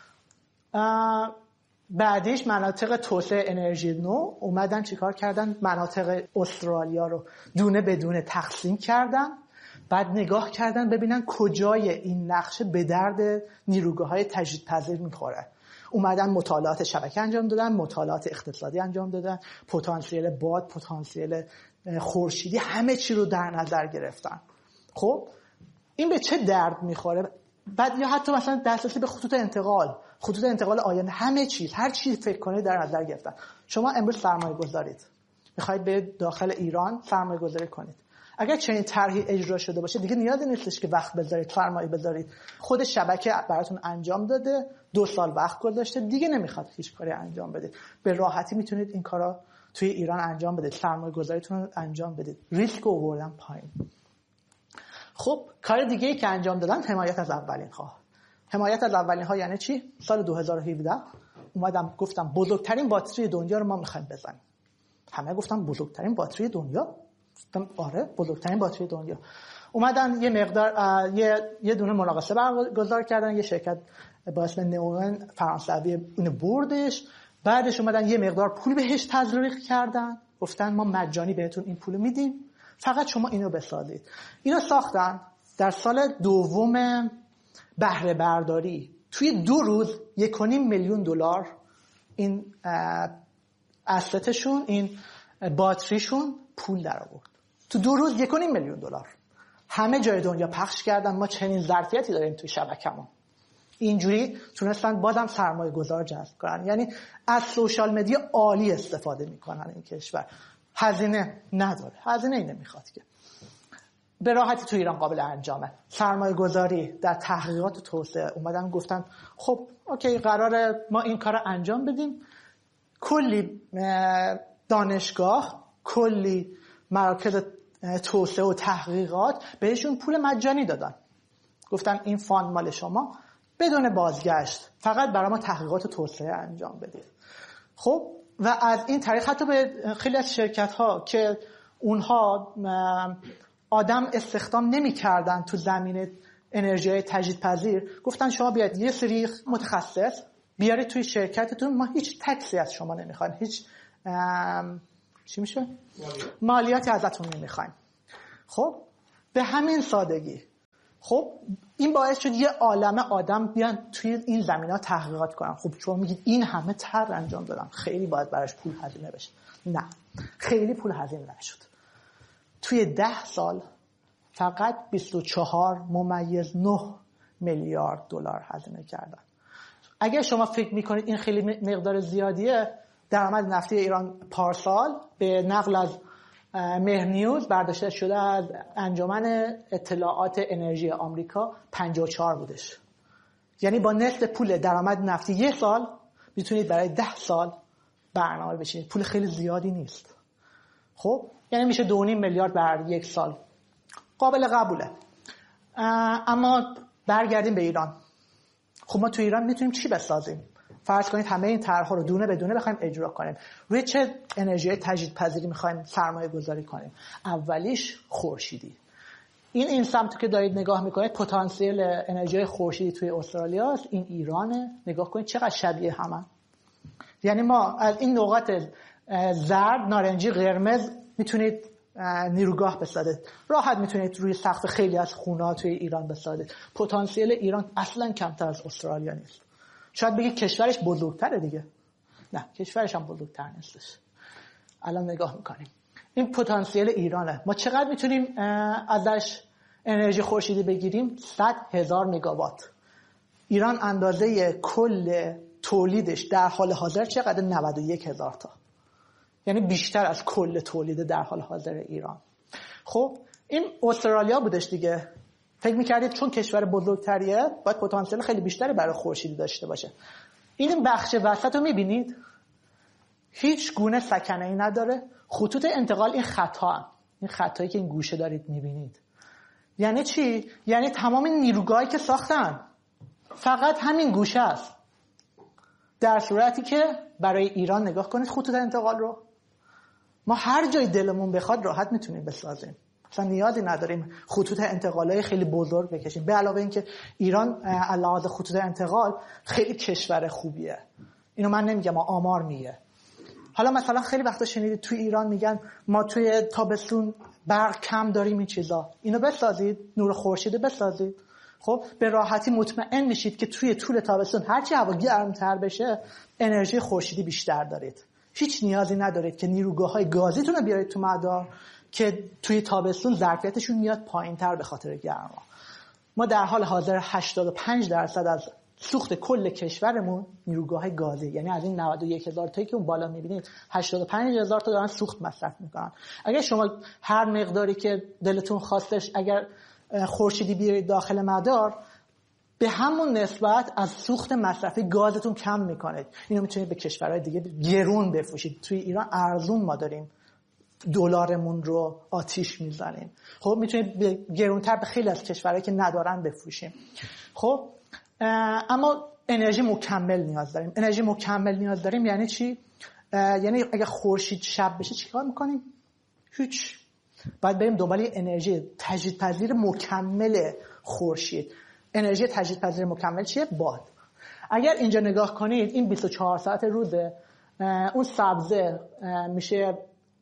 بعدش مناطق توسعه انرژی نو اومدن چیکار کردن؟ مناطق استرالیا رو دونه بدونه تقسیم کردن، بعد نگاه کردن ببینن کجای این نقشه به درد نیروگاه‌های تجدیدپذیر میخوره. اومدن مطالعات شبکه انجام دادن، مطالعات اقتصادی انجام دادن، پتانسیل باد، پتانسیل خورشیدی، همه چی رو در نظر گرفتن. خب این به چه درد میخوره؟ بعد یا حتی مثلا دسترسی به خطوط انتقال آینده، همه چیز، هر چیز فکر کنید در نظر گرفتن. شما امروز سرمایه گذارید، میخواید به داخل ایران سرمایه گذاری کنید. اگر چنین طرحی اجرا شده باشه دیگه نیازی نیستش که وقت بذارید سرمایه بذارید، خود شبکه براتون انجام داده، 2 سال وقت گذاشته، دیگه نمیخواد هیچ کاری انجام بدید. به راحتی میتونید این کارا توی ایران انجام بدید، سرمایه گذاریتون رو انجام بدید، ریسک آوردن پایین. خب کار دیگه ای که انجام دادن حمایت از اولین خواه. حمایت از اولین ها یعنی چی؟ سال 2017 اومدم گفتم بزرگترین باتری دنیا رو ما میخوایم بزنیم. همه گفتم بزرگترین باتری دنیا؟ گفتم آره بزرگترین باتری دنیا. اومدن یه مقدار یه دونه مناقصه برگزار کردن، یه شرکت با اسم نئون فرانسوی اون بردش، بعدش اومدن یه مقدار پول بهش تزریق کردن، گفتن ما مجانی بهتون این پول میدیم، فقط شما اینو بسازید. اینو ساختن. در سال دوم بهره برداری توی 2 روز 1.5 میلیون دلار این اسستشون، این باتریشون پول در آورد. تو 2 روز 1.5 میلیون دلار. همه جای دنیا پخش کردن ما چنین ظرفیتی داریم توی شبکه‌مون. اینجوری تونستن بازم سرمایه گذار جذب کنن. یعنی از سوشال مدیا عالی استفاده میکنن این کشور. هزینه نداره، هزینه ای نمیخواد که. به راحتی تو ایران قابل انجامه. سرمایه گذاری در تحقیقات توسعه اومدن گفتن خب اوکی قراره ما این کار انجام بدیم، کلی دانشگاه، کلی مراکز توسعه و تحقیقات بهشون پول مجانی دادن، گفتن این فاند مال شما بدون بازگشت، فقط برای ما تحقیقات توسعه انجام بدید. خب و از این طریق حتی به خیلی از شرکت ها که اونها آدم استخدام نمی‌کردن تو زمینه انرژی تجدیدپذیر. گفتن شما بیاید یه سری متخصص بیارید توی شرکتتون، ما هیچ تکسی از شما نمیخوایم، هیچ چی میشه؟ مالیاتی ازتون نمیخوایم. خب به همین سادگی. خب این باعث شد یه عالمه آدم بیان توی این زمینه‌ها تحقیقات کنن. خب شما میگید این همه طرح انجام دادم، خیلی باید براش پول هزینه بشه. نه، خیلی پول هزینه نشد. توی 10 سال فقط 24.9 میلیارد دلار هزینه کردن. اگر شما فکر میکنید این خیلی مقدار زیادیه، درآمد نفتی ایران پارسال به نقل از مهرنیوز برداشته شده از انجمن اطلاعات انرژی آمریکا 54 بودش. یعنی با نصف پول درآمد نفتی یه سال میتونید برای 10 سال برنامه بچینید. پول خیلی زیادی نیست. خب یعنی میشه 2.5 میلیارد بر یک سال. قابل قبوله. اما برگردیم به ایران. خب ما تو ایران میتونیم چی بسازیم؟ فرض کنید همه این طرح‌ها رو دونه به دونه بخوایم اجرا کنیم. روی چه انرژی تجدیدپذیری میخوایم سرمایه گذاری کنیم؟ اولیش خورشیدی. این سمتی که دارید نگاه میکنید پتانسیل انرژی خورشیدی توی استرالیا است، این ایرانه. نگاه کنید چقدر شبیه همن. یعنی ما از این نقاط زرد، نارنجی، قرمز میتونید نیروگاه بسازید. راحت میتونید روی سقف خیلی از خونه‌ها توی ایران بسازید. پتانسیل ایران اصلا کمتر از استرالیا نیست. شاید بگید کشورش بزرگتره دیگه. نه، کشورش هم بزرگتر نیستش. الان نگاه میکنیم. این پتانسیل ایرانه. ما چقدر میتونیم ازش انرژی خورشیدی بگیریم؟ 100,000 مگاوات. ایران اندازه کل تولیدش در حال حاضر چقدر؟ 91,000 تا. یعنی بیشتر از کل تولید در حال حاضر ایران. خب این استرالیا بودش دیگه. فکر می‌کردید چون کشور بزرگتریه باید پتانسیل خیلی بیشتری برای خورشیدی داشته باشه. این بخش وسط رو می‌بینید؟ هیچ گونه سکنه‌ای نداره. خطوط انتقال این خطا، این خطایی که این گوشه دارید می‌بینید. یعنی چی؟ یعنی تمام نیروگاهی که ساختن فقط همین گوشه است. در صورتی که برای ایران نگاه کنید خطوط انتقال رو، ما هر جای دلمون بخواد راحت میتونیم بسازیم. اصلا نیازی نداریم خطوط انتقالای خیلی بزرگ بکشیم. به علاوه اینکه ایران علاوه خطوط انتقال خیلی کشور خوبیه. اینو من نمیگم، آمار میگه. حالا مثلا خیلی وقتا شنیدید توی ایران میگن ما توی تابستون برق کم داریم، این چیزا. اینو بسازید، نور خورشیدی بسازید. خب به راحتی مطمئن میشید که توی طول تابستون هرچی هوا گرمتر بشه انرژی خورشیدی بیشتر دارید. هیچ نیازی ندارید که نیروگاه‌های گازیتون رو بیارید تو مدار که توی تابستون ظرفیتشون میاد پایین‌تر به خاطر گرما. ما در حال حاضر 85% از سوخت کل کشورمون نیروگاه گازی، یعنی از این 91,000 تایی که اون بالا می‌بینید 85,000 تا دارن سوخت مصرف می‌کنن. اگر شما هر مقداری که دلتون خواستش اگر خورشیدی بیارید داخل مدار، به همون نسبت از سوخت مصرفی گازتون کم میکنید. اینو میتونید به کشورهای دیگه گرون بفروشید. توی ایران ارزون ما داریم دلارمون رو آتیش میزنیم. خب میتونید گرونتر به خیلی از کشورهایی که ندارن بفروشیم. خب اما انرژی مکمل نیاز داریم. انرژی مکمل نیاز داریم یعنی چی؟ یعنی اگه خورشید شب بشه چیکار میکنیم؟ هیچ. باید بریم دنبال انرژی تجدیدپذیر مکمل خورشید. انرژی تجدیدپذیر مکمل چیه؟ باد. اگر اینجا نگاه کنید این 24 ساعت روزه، اون سبزه میشه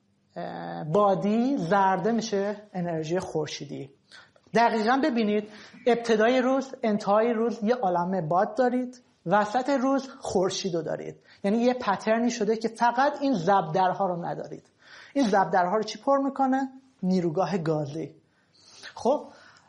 بادی، زرده میشه انرژی خورشیدی. دقیقاً ببینید ابتدای روز، انتهای روز یه عالمه باد دارید، وسط روز خورشیدو دارید. یعنی یه پترنی شده که فقط این زبدرها رو ندارید. این زبدرها رو چی پر میکنه؟ نیروگاه گازی. خب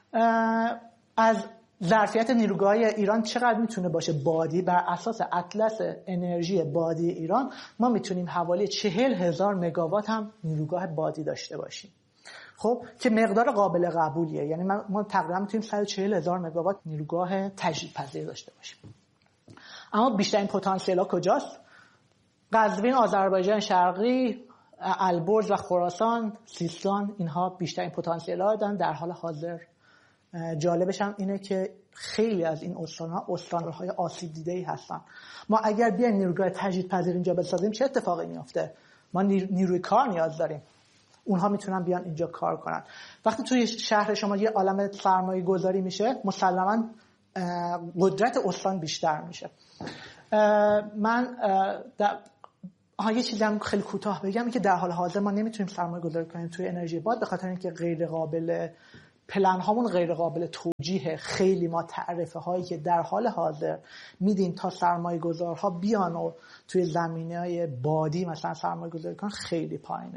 از ظرفیت نیروگاه ایران چقدر میتونه باشه بادی؟ بر اساس اطلس انرژی بادی ایران ما میتونیم حوالی 40,000 مگاوات هم نیروگاه بادی داشته باشیم. خب که مقدار قابل قبولیه. یعنی ما تقریبا میتونیم 140,000 مگاوات نیروگاه تجدیدپذیر داشته باشیم. اما بیشترین پتانسیل ها کجاست؟ قزوین، آذربایجان شرقی، البرز و خراسان، سیستان، اینها بیشترین پتانسیل ها دارن در حال حاضر. جالبش هم اینه که خیلی از این استان‌ها استان‌های آسیب دیده‌ای هستن. ما اگر بیایم نیروگاه تجدیدپذیر اینجا بسازیم چه اتفاقی میفته؟ ما نیروی کار نیاز داریم. اونها میتونن بیان اینجا کار کنن. وقتی توی شهر شما یه عالمه سرمایه گذاری میشه، مسلماً قدرت استان بیشتر میشه. من یه چیزی هم خیلی کوتاه بگم، که در حال حاضر ما نمیتونیم سرمایه گذاری کنیم توی انرژی باد، به خاطر اینکه غیر قابل پلن هامون غیر قابل توجیه. خیلی ما تعرفه هایی که در حال حاضر میدیم تا سرمایه گذارها بیان و توی زمینه‌های بادی مثلا سرمایه گذاری کنن خیلی پایینه.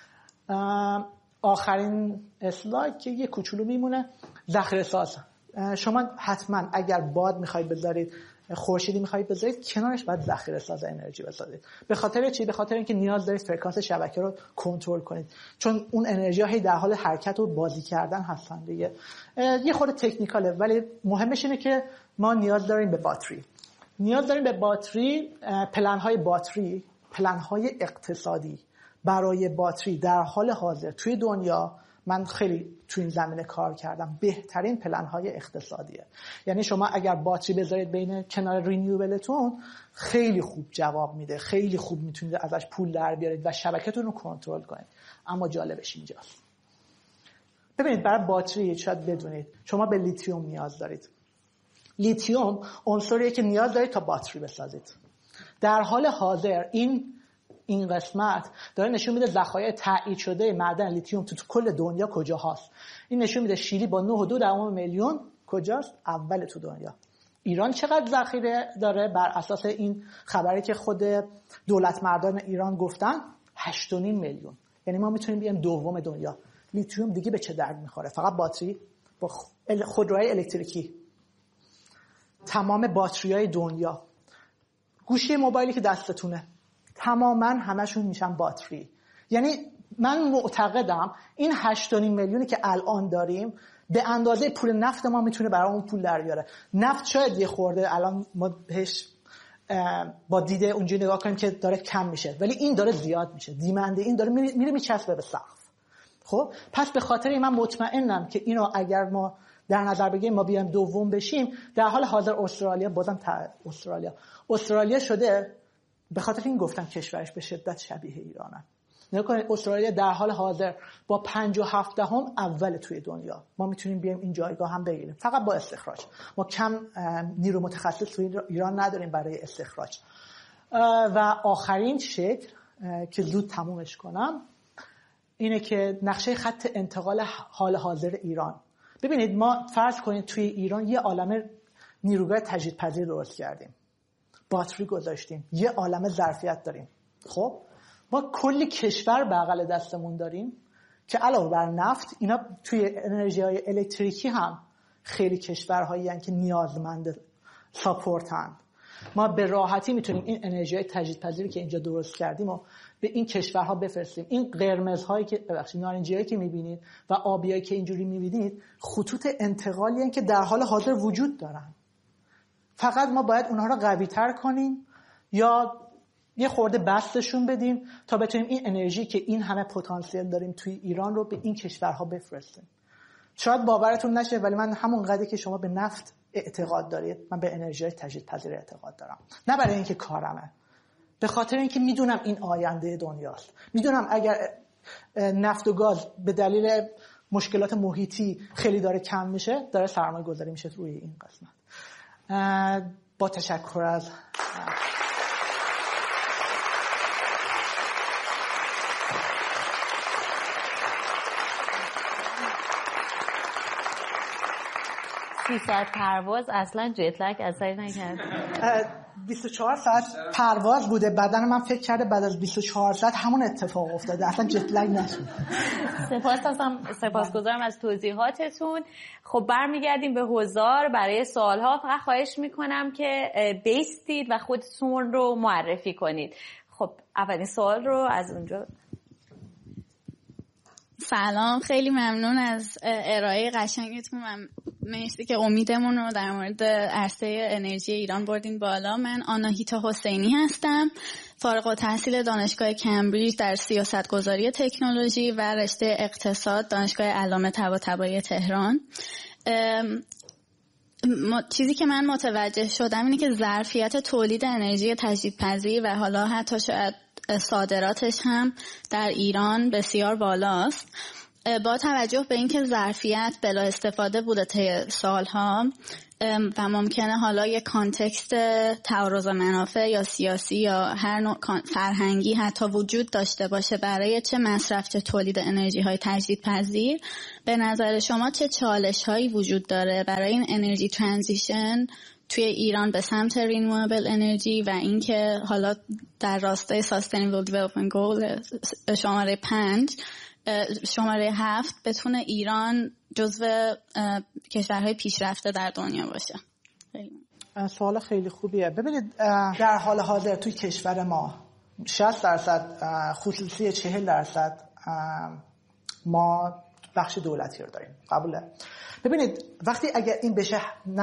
آخرین اسلاید که یه کوچولو میمونه، ذخیره ساز. شما حتما اگر باد میخواید بذارید، خورشیدی میخواید بذارید، کنارش باید ذخیره ساز انرژی بذارید. به خاطر چی؟ به خاطر اینکه نیاز دارید فرکانس شبکه رو کنترل کنید، چون اون انرژی ها هی در حال حرکت و بازی کردن هستن دیگه. یه خورده تکنیکاله، ولی مهمش اینه که ما نیاز داریم به باتری. پلن های اقتصادی برای باتری در حال حاضر توی دنیا، من خیلی تو این زمینه کار کردم، بهترین پلن‌های اقتصادیه. یعنی شما اگر باتری بذارید بین کنار رینیوبلتون، خیلی خوب جواب میده، خیلی خوب میتونید ازش پول در بیارید و شبکتون رو کنترل کنید. اما جالبش اینجاست. ببینید، برای باتری شاید بدونید شما به لیتیوم نیاز دارید. لیتیوم عنصریه که نیاز دارید تا باتری بسازید. در حال حاضر این قسمت داره نشون میده ذخایر تایید شده معدن لیتیوم تو کل دنیا کجا هست. این نشون میده شیلی با 9.2 میلیون کجاست؟ اول تو دنیا. ایران چقدر ذخیره داره؟ بر اساس این خبری که خود دولت مردان ایران گفتن 8.5 میلیون. یعنی ما میتونیم بیایم دوم دنیا. لیتیوم دیگه به چه درد میخوره؟ فقط باتری با خودروهای الکتریکی، تمام باتریای دنیا، گوشی موبایلی که دستتونه، تماما همشون میشن باتری. یعنی من معتقدم این 8.5 میلیونی که الان داریم به اندازه پول نفت ما میتونه برامون پول در بیاره. نفت شاید یه خورده الان ما بهش با دیده اونجوری نگاه کنیم که داره کم میشه، ولی این داره زیاد میشه. دیمنده این داره میره میچسبه به سقف. خب پس به خاطر این من مطمئنم که اینو اگر ما در نظر بگیریم ما بیایم دوم بشیم، در حال حاضر استرالیا شده، به خاطر این گفتم کشورش به شدت شبیه ایرانه. نگاه کنید، استرالیا در حال حاضر با 57 اول توی دنیا. ما میتونیم بیایم این جایگاه هم بگیریم فقط با استخراج. ما کم نیرو متخصص توی ایران نداریم برای استخراج. و آخرین شکل که زود تمومش کنم اینه که نقشه خط انتقال حال حاضر ایران. ببینید، ما فرض کنید توی ایران یه عالمه نیروگاه تجدیدپذیر درست کردیم، باتری گذاشتیم، یه عالمه ظرفیت داریم. خب ما کلی کشور بغل دستمون داریم که علاوه بر نفت، اینا توی انرژی‌های الکتریکی هم خیلی کشورهایی هستند که نیازمند ساپورتن. ما به راحتی میتونیم این انرژی‌های تجدیدپذیری که اینجا درست کردیم و به این کشورها بفرستیم. این قرمزهایی که نارنجیایی که میبینید و آبیایی که اینجوری میبینید خطوط انتقالی هستند که در حال حاضر وجود دارن. فقط ما باید اونها رو قوی‌تر کنیم یا یه خورده بستشون بدیم تا بتونیم این انرژی که این همه پتانسیل داریم توی ایران رو به این کشورها بفرستیم. شاید باورتون نشه، ولی من همون قدری که شما به نفت اعتقاد دارید، من به انرژی تجدیدپذیر اعتقاد دارم. نه برای اینکه کارمه، به خاطر اینکه میدونم این آینده دنیاست. میدونم اگر نفت و گاز به دلیل مشکلات محیطی خیلی داره کم میشه، داره سرمایه گذاری میشه روی این قسمت. با تشکر از 300 پرواز اصلا جت لگ اثری نکرد. 24 ساعت پرواز بوده، بدن من فکر کرده بعد از 24 ساعت همون اتفاق افتاده، اصلا جت لگ نشد. سپاسگزارم از توضیحاتتون. خب برمیگردیم به حضار برای سوالها. فقط خواهش میکنم که بیستید و خودتون رو معرفی کنید. خب اولین سوال رو از اونجا. سلام، خیلی ممنون از ارائه قشنگتون و مرسی که امیدمون رو در مورد عرصه انرژی ایران بردین بالا. من آناهیتا حسینی هستم، فارغ التحصیل دانشگاه کمبریج در سیاستگذاری تکنولوژی و رشته اقتصاد دانشگاه علامه طباطبایی تهران. چیزی که من متوجه شدم اینه که ظرفیت تولید انرژی تجدیدپذیر و حالا حتی شاید صادراتش هم در ایران بسیار بالاست. با توجه به اینکه ظرفیت بلا استفاده بوده طی سالها و ممکنه حالا یک کانتکست تعارض منافع یا سیاسی یا هر نوع فرهنگی حتی وجود داشته باشه برای چه مصرف چه تولید انرژی های تجدیدپذیر، به نظر شما چه چالش هایی وجود داره برای این انرژی ترانزیشن توی ایران به سمت رینیوبل انرژی و اینکه حالا در راستای ساستینبل دیولپمنت گول شماره 7 بتونه ایران جزو کشورهای پیشرفته در دنیا باشه؟ سوال خیلی خوبیه. ببینید در حال حاضر توی کشور ما 60% خصوصی 40% ما بخش دولتی رو داریم. قبوله؟ ببینید وقتی اگر این بشه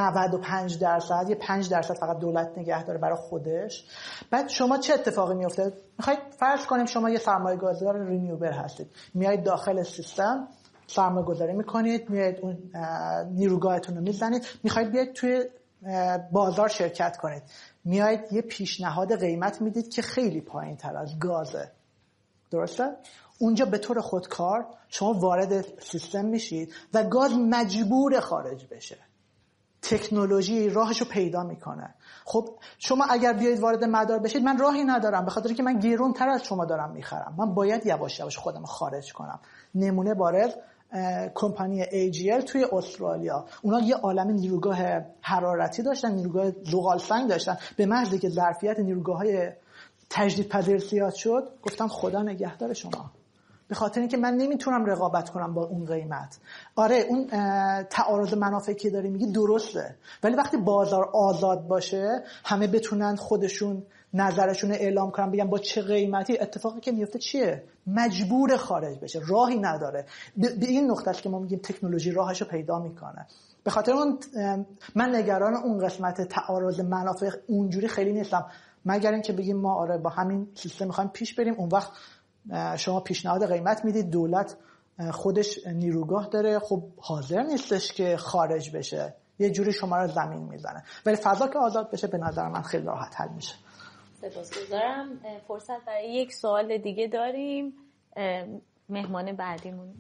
95% یه 5% فقط دولت نگه داره برای خودش، بعد شما چه اتفاقی میفته؟ میخواید فرض کنیم شما یه سرمایه‌گذار رینیوبل هستید، میایید داخل سیستم سرمایه‌گذاری میکنید، میایید اون نیروگاهتون رو میزنید، میخواید بیاید توی بازار شرکت کنید، میایید یه پیشنهاد قیمت میدید که خیلی پایین‌تر از گازه. درسته؟ اونجا به طور خودکار شما وارد سیستم میشید و گاز مجبور خارج بشه. تکنولوژی راهشو پیدا میکنه. خب شما اگر بیایید وارد مدار بشید، من راهی ندارم، به خاطر که من گرونتر از شما دارم میخرم، من باید یواش یواش خودم خارج کنم. نمونه بارز کمپانی AGL توی استرالیا، اونا یه عالم نیروگاه حرارتی داشتن، نیروگاه زغال سنگ داشتن، به محض که ظرفیت نیروگاه‌های تجدیدپذیر زیاد شد گفتم خدا نگهدار شما، به خاطر اینکه من نمیتونم رقابت کنم با اون قیمت. آره اون تعارض منافعی که داری میگی درسته، ولی وقتی بازار آزاد باشه همه بتونن خودشون نظرشون اعلام کنن، بگن با چه قیمتی، اتفاقی که میفته چیه؟ مجبور خارج بشه، راهی نداره. به این نقطه است که ما میگیم تکنولوژی راهشو پیدا میکنه. به خاطر اون من نگران اون قسمت تعارض منافع اونجوری خیلی نیستم، مگر اینکه بگیم ما آره با همین سیستم میخوایم پیش بریم، اون وقت شما پیشنهاد قیمت میدید، دولت خودش نیروگاه داره، خب حاضر نیستش که خارج بشه، یه جوری شما رو زمین میزنه. ولی فضا که آزاد بشه به نظر من خیلی راحت حل میشه. سپاسگزارم. فرصت برای یک سوال دیگه داریم. مهمان بعدیمون.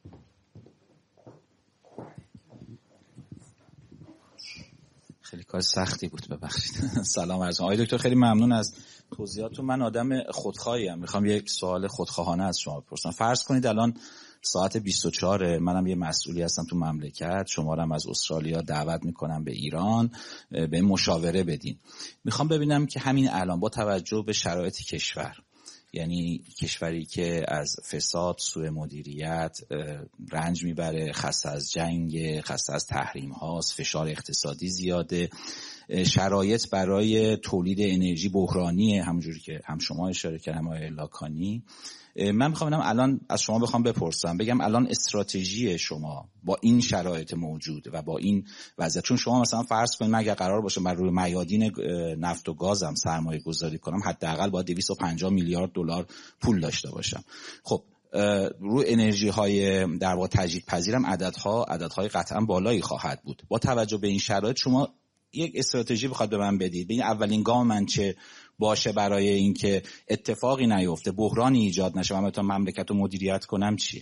خیلی کار سختی بود، ببخشید. سلام عرض می‌کنم. آقای دکتر خیلی ممنون از توضیحاتتون. من آدم خودخواهی ام، میخوام یک سوال خودخواهانه از شما بپرسم. فرض کنید الان ساعت 24، منم یه مسئولی هستم تو مملکت، شما رو هم از استرالیا دعوت میکنم به ایران به مشاوره بدین. میخوام ببینم که همین الان با توجه به شرایط کشور، یعنی کشوری که از فساد، سوء مدیریت رنج میبره، خسته از جنگ، خسته از تحریم هاست، فشار اقتصادی زیاده، شرایط برای تولید انرژی بحرانیه، همونجوری که هم شما اشاره کردید هم آقای لاکانی. من میخوام ببینم الان از شما بخوام بپرسم، بگم الان استراتژی شما با این شرایط موجود و با این وضعیت، چون شما مثلا فرض کنید من اگر قرار باشه من روی میادین نفت و گازم سرمایه گذاری کنم، حداقل باید 250 میلیارد دلار پول داشته باشم. خب روی انرژی های در واقع تجدیدپذیرم عددهای قطعا بالایی خواهد بود. با توجه به این شرایط شما یک استراتژی بخواد به من بدید، ببین اولین گام من چه باشه برای اینکه اتفاقی نیفته، بحرانی ایجاد نشه و من بتونم مملکت رو مدیریت کنم چیه؟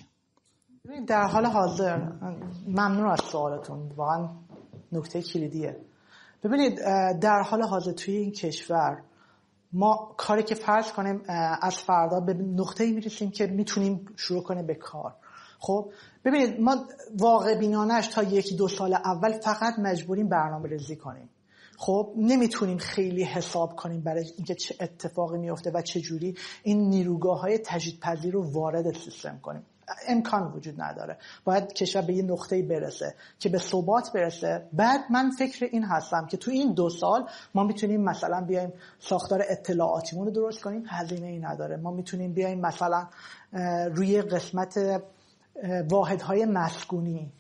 در حال حاضر ممنون از سوالتون، واقعا نکته کلیدیه. ببینید در حال حاضر توی این کشور ما کاری که فرض کنیم از فردا به نقطه‌ای میرسیم که میتونیم شروع کنیم به کار. خب ببینید ما واقع بینانش تا 1-2 سال اول فقط مجبوریم برنامه ریزی کنیم. خب نمیتونیم خیلی حساب کنیم برای اینکه چه اتفاقی میفته و چه جوری این نیروگاه‌های تجدیدپذیر رو وارد سیستم کنیم. امکان وجود نداره. باید کشور به یه نقطه‌ای برسه که به ثبات برسه. بعد من فکر این هستم که تو این 2 سال ما میتونیم مثلا بیایم ساختار اطلاعاتیمون رو درست کنیم، هزینه‌ای نداره. ما میتونیم بیایم مثلا روی قسمت واحدهای مسکونی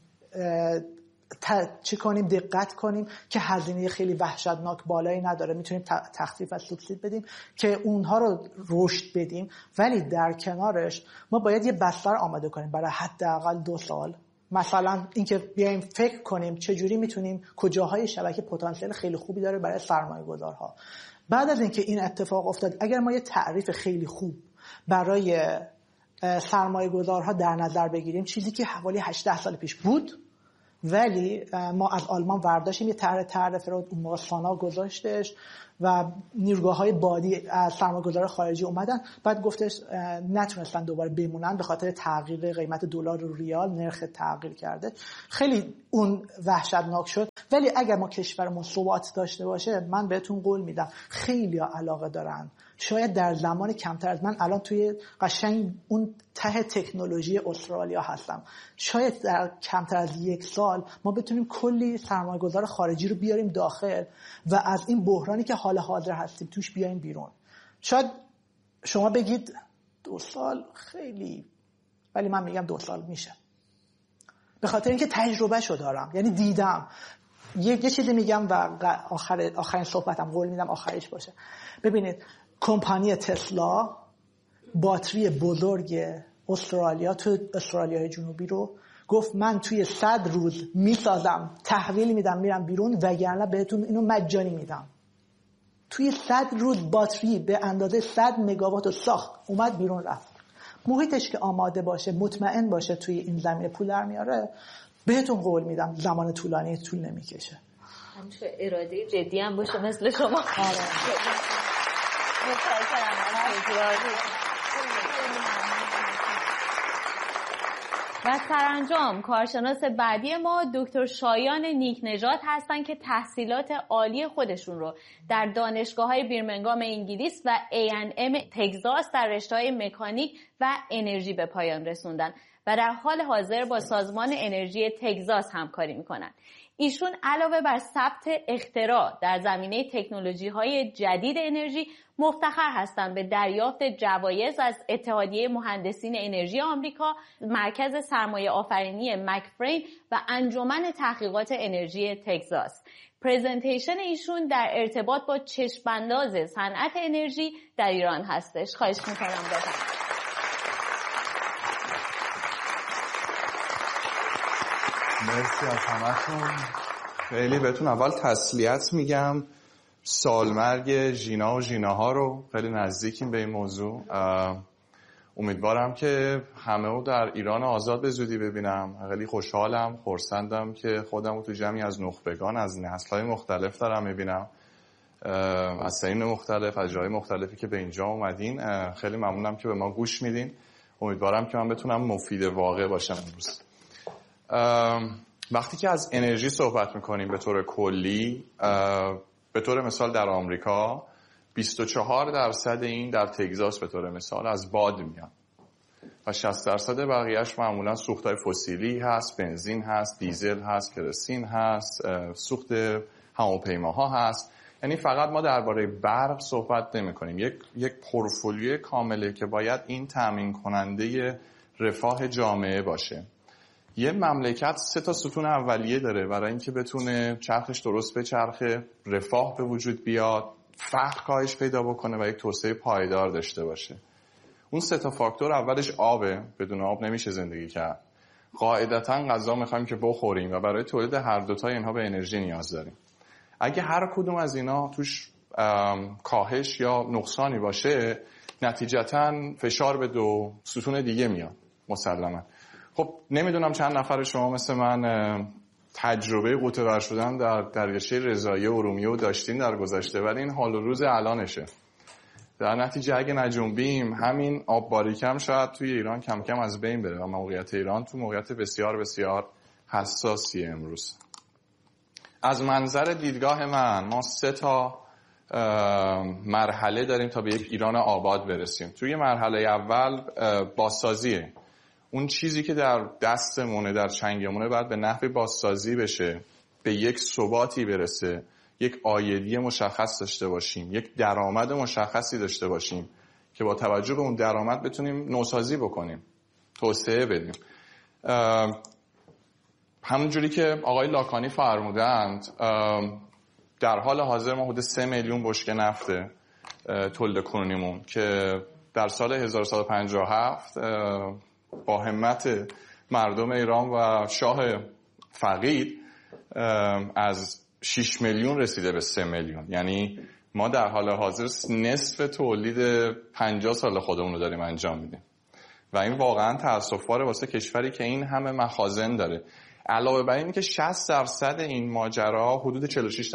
چی کنیم، دقت کنیم که هزینه خیلی وحشتناک بالایی نداره، میتونیم تخفیف از سوبسید بدیم که اونها رو رشد بدیم. ولی در کنارش ما باید یه بستر آماده کنیم برای حداقل 2 سال. مثلا اینکه بیایم فکر کنیم چجوری میتونیم، کجاهای شبکه پتانسیل خیلی خوبی داره برای سرمایه‌گذارها. بعد از اینکه این اتفاق افتاد، اگر ما یه تعریف خیلی خوب برای سرمایه گذارها در نظر بگیریم، چیزی که حوالی 18 سال پیش بود، ولی ما از آلمان ورداشتیم یه تعرفه رو، اون موقع سانا گذاشتش و نیروگاه‌های بادی از سرمایه‌گذار خارجی اومدن، بعد گفتش نتونستن دوباره بمونن به خاطر تغییر قیمت دلار و ریال، نرخ تغییر کرده، خیلی اون وحشتناک شد. ولی اگر ما کشورمون ثبات داشته باشه، من بهتون قول میدم خیلی‌ها علاقه دارن. شاید در زمان کمتر از من الان توی قشنگ اون ته تکنولوژی استرالیا هستم، شاید در کمتر از 1 سال ما بتونیم کلی سرمایه‌گذار خارجی رو بیاریم داخل و از این بحرانی که حال حاضر هستیم توش بیایم بیرون. شاید شما بگید 2 سال خیلی، ولی من میگم 2 سال میشه، به خاطر اینکه تجربهشو دارم، یعنی دیدم. یه چیزی میگم و آخرین صحبتم قول میدم آخریش باشه. ببینید کمپانی تسلا باتری بزرگ استرالیا، تو استرالیای جنوبی رو گفت من توی 100 روز میسازم، تحویل میدم، میرم بیرون، وگرنه بهتون اینو مجانی میدم. توی 100 روز باتری به اندازه 100 مگاوات رو ساخت، اومد بیرون رفت. محیطش که آماده باشه، مطمئن باشه توی این زمینه پول در میاره، بهتون قول میدم زمان طولانی طول نمیکشه. همچه اراده جدی هم باشه مثل شما. و سرانجام کارشناس بعدی ما دکتر شایان نیک نژاد هستن که تحصیلات عالی خودشون رو در دانشگاه‌های بیرمنگام انگلیس و A&M تگزاس در رشته‌های مکانیک و انرژی به پایان رسوندن و در حال حاضر با سازمان انرژی تگزاس همکاری میکنن. ایشون علاوه بر ثبت اختراع در زمینه تکنولوژی‌های جدید انرژی، مفتخر هستند به دریافت جوایز از اتحادیه مهندسین انرژی آمریکا، مرکز سرمایه آفرینی مکفرین و انجمن تحقیقات انرژی تگزاس. پرزنتیشن ایشون در ارتباط با چشم‌انداز صنعت انرژی در ایران هستش. خواهش می‌کنم بفرمایید. مرسی از همتون. خیلی بهتون اول تسلیت میگم. سالمرگ ژینا و ژیناها رو خیلی نزدیکیم به این موضوع. امیدوارم که همه رو در ایران آزاد به زودی ببینم. خیلی خوشحالم، خرسندم که خودم رو تو جمعی از نخبگان از نسل‌های مختلف دارم میبینم، از سنین مختلف، از جای مختلفی که به اینجا اومدین. خیلی ممنونم که به ما گوش میدین. امیدوارم که من بتونم مفید واقع باشم امروز. وقتی که از انرژی صحبت میکنیم به طور کلی، به طور مثال در آمریکا 24% این در تگزاس به طور مثال از باد میاد و 60% بقیهش معمولا سوختهای فسیلی هست، بنزین هست، دیزل هست، کرosین هست، سوخت هواپیماها هست. یعنی فقط ما درباره برق صحبت نمی‌کنیم. یک پورتفولیوی کامله که باید این تامین کننده رفاه جامعه باشه. یه مملکت 3 تا ستون اولیه داره برای اینکه بتونه چرخش درست به چرخه، رفاه به وجود بیاد، فقر کاهش پیدا بکنه و یک توسعه پایدار داشته باشه. اون 3 تا فاکتور اولش آبه، بدون آب نمیشه زندگی کرد. قاعدتاً غذا میخوایم که بخوریم و برای تولید هر دوتای اینها به انرژی نیاز داریم. اگه هر کدوم از اینا توش کاهش یا نقصانی باشه، نتیجتاً فشار به 2 ستون دیگه میاد مسلماً. خب نمیدونم چند نفر شما مثل من تجربه غوطه ور شدن در دریاچه رضایی ارومیه داشتین در گذشته، ولی این حال و روز الانشه. در نتیجه اگه نجنبیم همین آب باریکم شاید توی ایران کم کم از بین بره و موقعیت ایران تو موقعیت بسیار بسیار حساسیه امروز. از منظر دیدگاه من ما 3 تا مرحله داریم تا به یک ایران آباد برسیم. توی مرحله اول بازسازیه. اون چیزی که در دستمونه، در چنگمونه، باید به نحوی بازسازی بشه، به یک ثباتی برسه، یک عایدی مشخص داشته باشیم، یک درآمد مشخصی داشته باشیم که با توجه به اون درآمد بتونیم نوسازی بکنیم، توسعه بدیم. همونجوری که آقای لاکانی فرمودند، در حال حاضر ما حدود 3 میلیون بشکه نفت تولید کنونیمون که در سال 1157 با همت مردم ایران و شاه فقید از 6 میلیون رسیده به 3 میلیون. یعنی ما در حال حاضر نصف تولید 50 سال خودمون رو داریم انجام میدیم و این واقعا تأسف‌باره واسه کشوری که این همه مخازن داره. علاوه بر این که 60% این ماجرا، حدود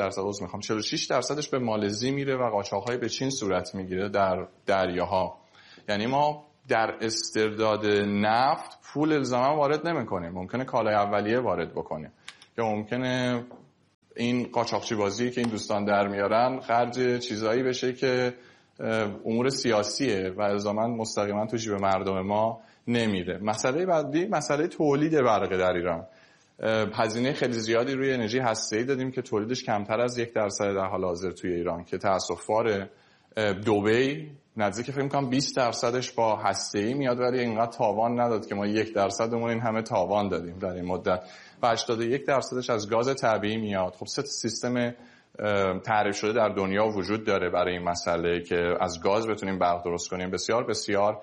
46% به مالزی میره و قاچاق‌های به چین صورت میگیره در دریاها. یعنی ما در استرداد نفت پول الزاما وارد نمی‌کنیم، ممکنه کالای اولیه وارد بکنیم یا ممکنه این قاچاقچی بازی که این دوستان در میارن خرج چیزایی بشه که امور سیاسیه و الزاما مستقیما تو جیب مردم ما نمیره. مسئله بعدی مسئله تولید برق در ایران. هزینه خیلی زیادی روی انرژی هسته‌ای دادیم که تولیدش کمتر از 1% در حال حاضر توی ایران که تأسف‌باره. دبی نزدیک فکر می‌کنم 20% با هسته‌ای میاد ولی اینقدر تاوان نداد که ما 1%مون این همه تاوان دادیم در این مدت و 81% از گاز طبیعی میاد. خب 3 سیستم تعریف شده در دنیا وجود داره برای این مسئله که از گاز بتونیم برق درست کنیم. بسیار بسیار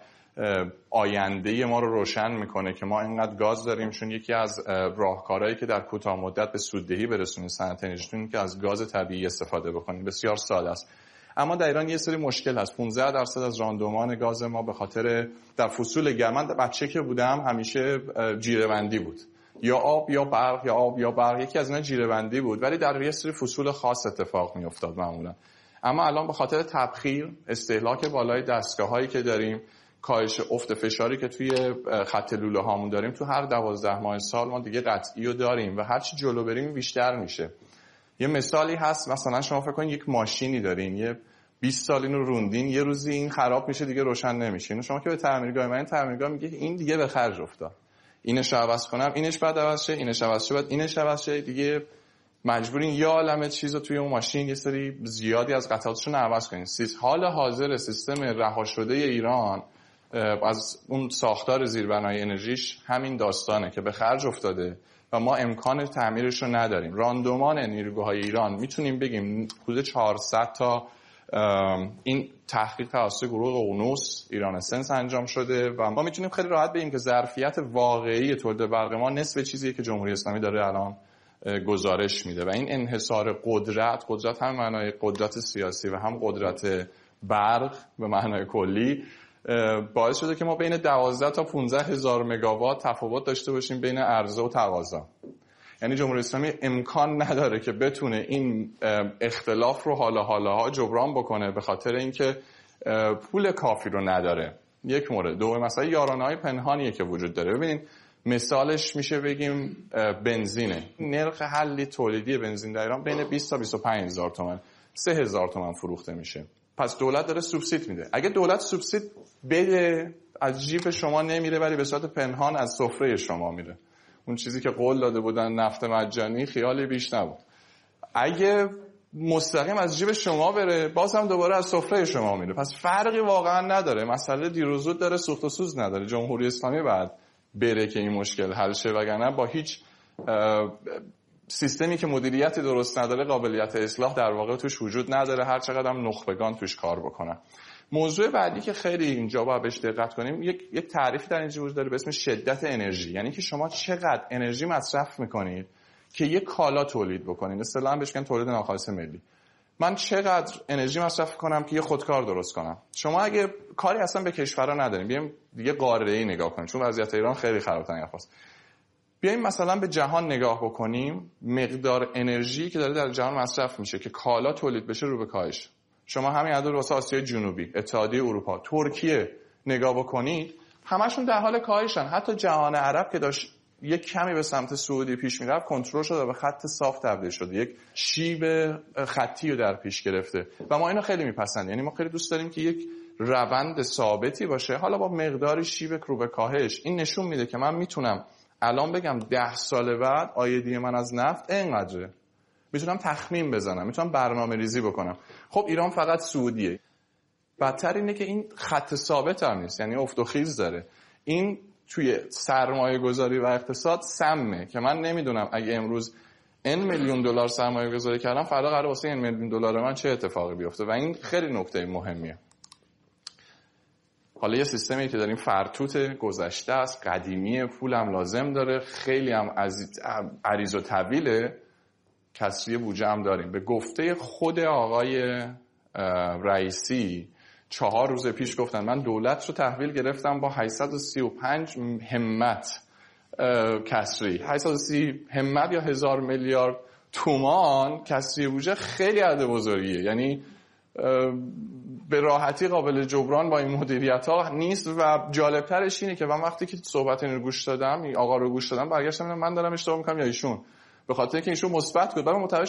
آینده ما رو روشن میکنه که ما اینقدر گاز داریم، چون یکی از راهکارهایی که در کوتاه مدت به سوددهی برسونیم صنعت انرژیتون که از گاز طبیعی استفاده بکنیم. بسیار ساده است. اما در ایران یه سری مشکل هست. 15% از راندمان گاز ما به خاطر در فصول گرم، من بچه که بودم همیشه جیره‌بندی بود، یا آب یا برق یا آب یا برق، یکی از اینا جیره‌بندی بود ولی در یه سری فصول خاص اتفاق میافتاد معمولا. اما الان به خاطر تبخیر، استهلاک بالای دستگاه‌هایی که داریم، کاهش افت فشاری که توی خط لوله هامون داریم، تو هر 12 ماه سال ما دیگه قطعی رو داریم و هر چی جلو بریم بیشتر میشه. یه مثالی هست، مثلا شما فکر کنید یک ماشینی دارین، یه 20 سال اینو روندین، یه روزی این خراب میشه دیگه روشن نمیشه. اینو شما که به تعمیرگاه من تعمیرگاه میگه این دیگه به خرج افتاد، اینش عوض کنم، اینش بعد عوض شه، اینش عوض شه، بعد اینش عوض شه، دیگه مجبورین یه عالمه چیزو توی اون ماشین یه سری زیادی از قطعاتشون عوض کنین. حال حاضر سیستم رها شده ایران از اون ساختار زیربنای انرژیش همین داستانه که به خرج افتاده و ما امکان تعمیرش رو نداریم. راندمان نیروگاه‌های ایران میتونیم بگیم حدود 400 تا این تحقیق توسط گروه ققنوس ایران اسنس انجام شده و ما میتونیم خیلی راحت بگیم که ظرفیت واقعی تولید برق ما نصف چیزیه که جمهوری اسلامی داره الان گزارش میده و این انحصار قدرت هم معنای قدرت سیاسی و هم قدرت برق به معنای کلی باعث شده که ما بین 12 تا 15 هزار مگاوات تفاوت داشته باشیم بین عرضه و تقاضا. یعنی جمهوری اسلامی امکان نداره که بتونه این اختلاف رو حالا جبران بکنه به خاطر اینکه پول کافی رو نداره. یک مورد. دوم مثلا یارانه‌های پنهانیه که وجود داره. ببینید مثالش میشه بگیم بنزینه. نرخ حلی تولیدی بنزین در ایران بین 20 تا 25 هزار تومان، 3000 تومان فروخته میشه. پس دولت داره سوبسید میده. اگه دولت سوبسید بده از جیب شما نمیره ولی به صورت پنهان از سفره شما میره. اون چیزی که قول داده بودن نفت مجانی خیالی بیش نبود. اگه مستقیم از جیب شما بره باز هم دوباره از سفره شما میره. پس فرقی واقعا نداره. مسئله دیر و زود داره، سوخت و سوز نداره. جمهوری اسلامی بعد بره که این مشکل حل شه، وگرنه با هیچ سیستمی که مدیریت درست نداره قابلیت اصلاح در واقع توش وجود نداره، هر چقدر هم نخبگان توش کار بکنن. موضوع بعدی که خیلی اینجا باید بهش دقت کنیم، یک تعریفی در اینجا وجود داره به اسم شدت انرژی. یعنی که شما چقدر انرژی مصرف میکنید که یک کالا تولید بکنید. اصطلاحاً بهش میگن تولید ناخالص ملی. من چقدر انرژی مصرف کنم که یه خودکار درست کنم. شما اگه کاری اصلا به کشورها نداریم، بیایم دیگه قاره‌ای نگاه کنیم، چون وضعیت ایران خیلی خراب‌تر است. بیایم مثلا به جهان نگاه بکنیم، مقدار انرژی که داره در جهان مصرف میشه که کالا تولید بشه رو به کاهش. شما همین عدد واسه آسیای جنوبی، اتحادیه اروپا، ترکیه نگاه بکنید، همشون در حال کاهشن. حتی جهان عرب که داشت یک کمی به سمت سعودی پیش میرفت کنترل شده و به خط صاف تبدیل شده، یک شیب خطی رو در پیش گرفته و ما اینو خیلی میپسندیم. یعنی ما خیلی دوست داریم که یک روند ثابتی باشه، حالا با مقداری شیب رو به کاهش. این نشون میده که من میتونم الان بگم 10 سال بعد آیدی من از نفت اینقدره، میتونم تخمین بزنم، میتونم برنامه ریزی بکنم. خب ایران فقط سعودیه. بدتر اینه که این خط ثابت هم نیست، یعنی افت و خیز داره. این توی سرمایه گذاری و اقتصاد سمه که من نمیدونم اگه امروز N میلیون دلار سرمایه گذاری کردم فردا قراره واسه N میلیون دلار من چه اتفاقی بیفته و این خیلی نکته مهمیه. حالا یه سیستمی که داریم فرتوت گذشته است، قدیمی، پول هم لازم داره، خیلی هم عریض و طویله، کسری بودجه هم داریم. به گفته خود آقای رئیسی 4 روز پیش گفتن من دولت رو تحویل گرفتم با 835 همت کسری. 830 همت یا 1000 میلیارد تومان کسری بودجه خیلی عدد بزرگیه، یعنی به راحتی قابل جبران با این مدیریت ها نیست. و جالبترش اینه که من وقتی که صحبت این رو گوش دادم، این آقا رو گوش دادم، برگشتم من دارم اشتباه میکنم یا ایشون، به خاطر اینکه ایشون مثبت بود، بعد متوجه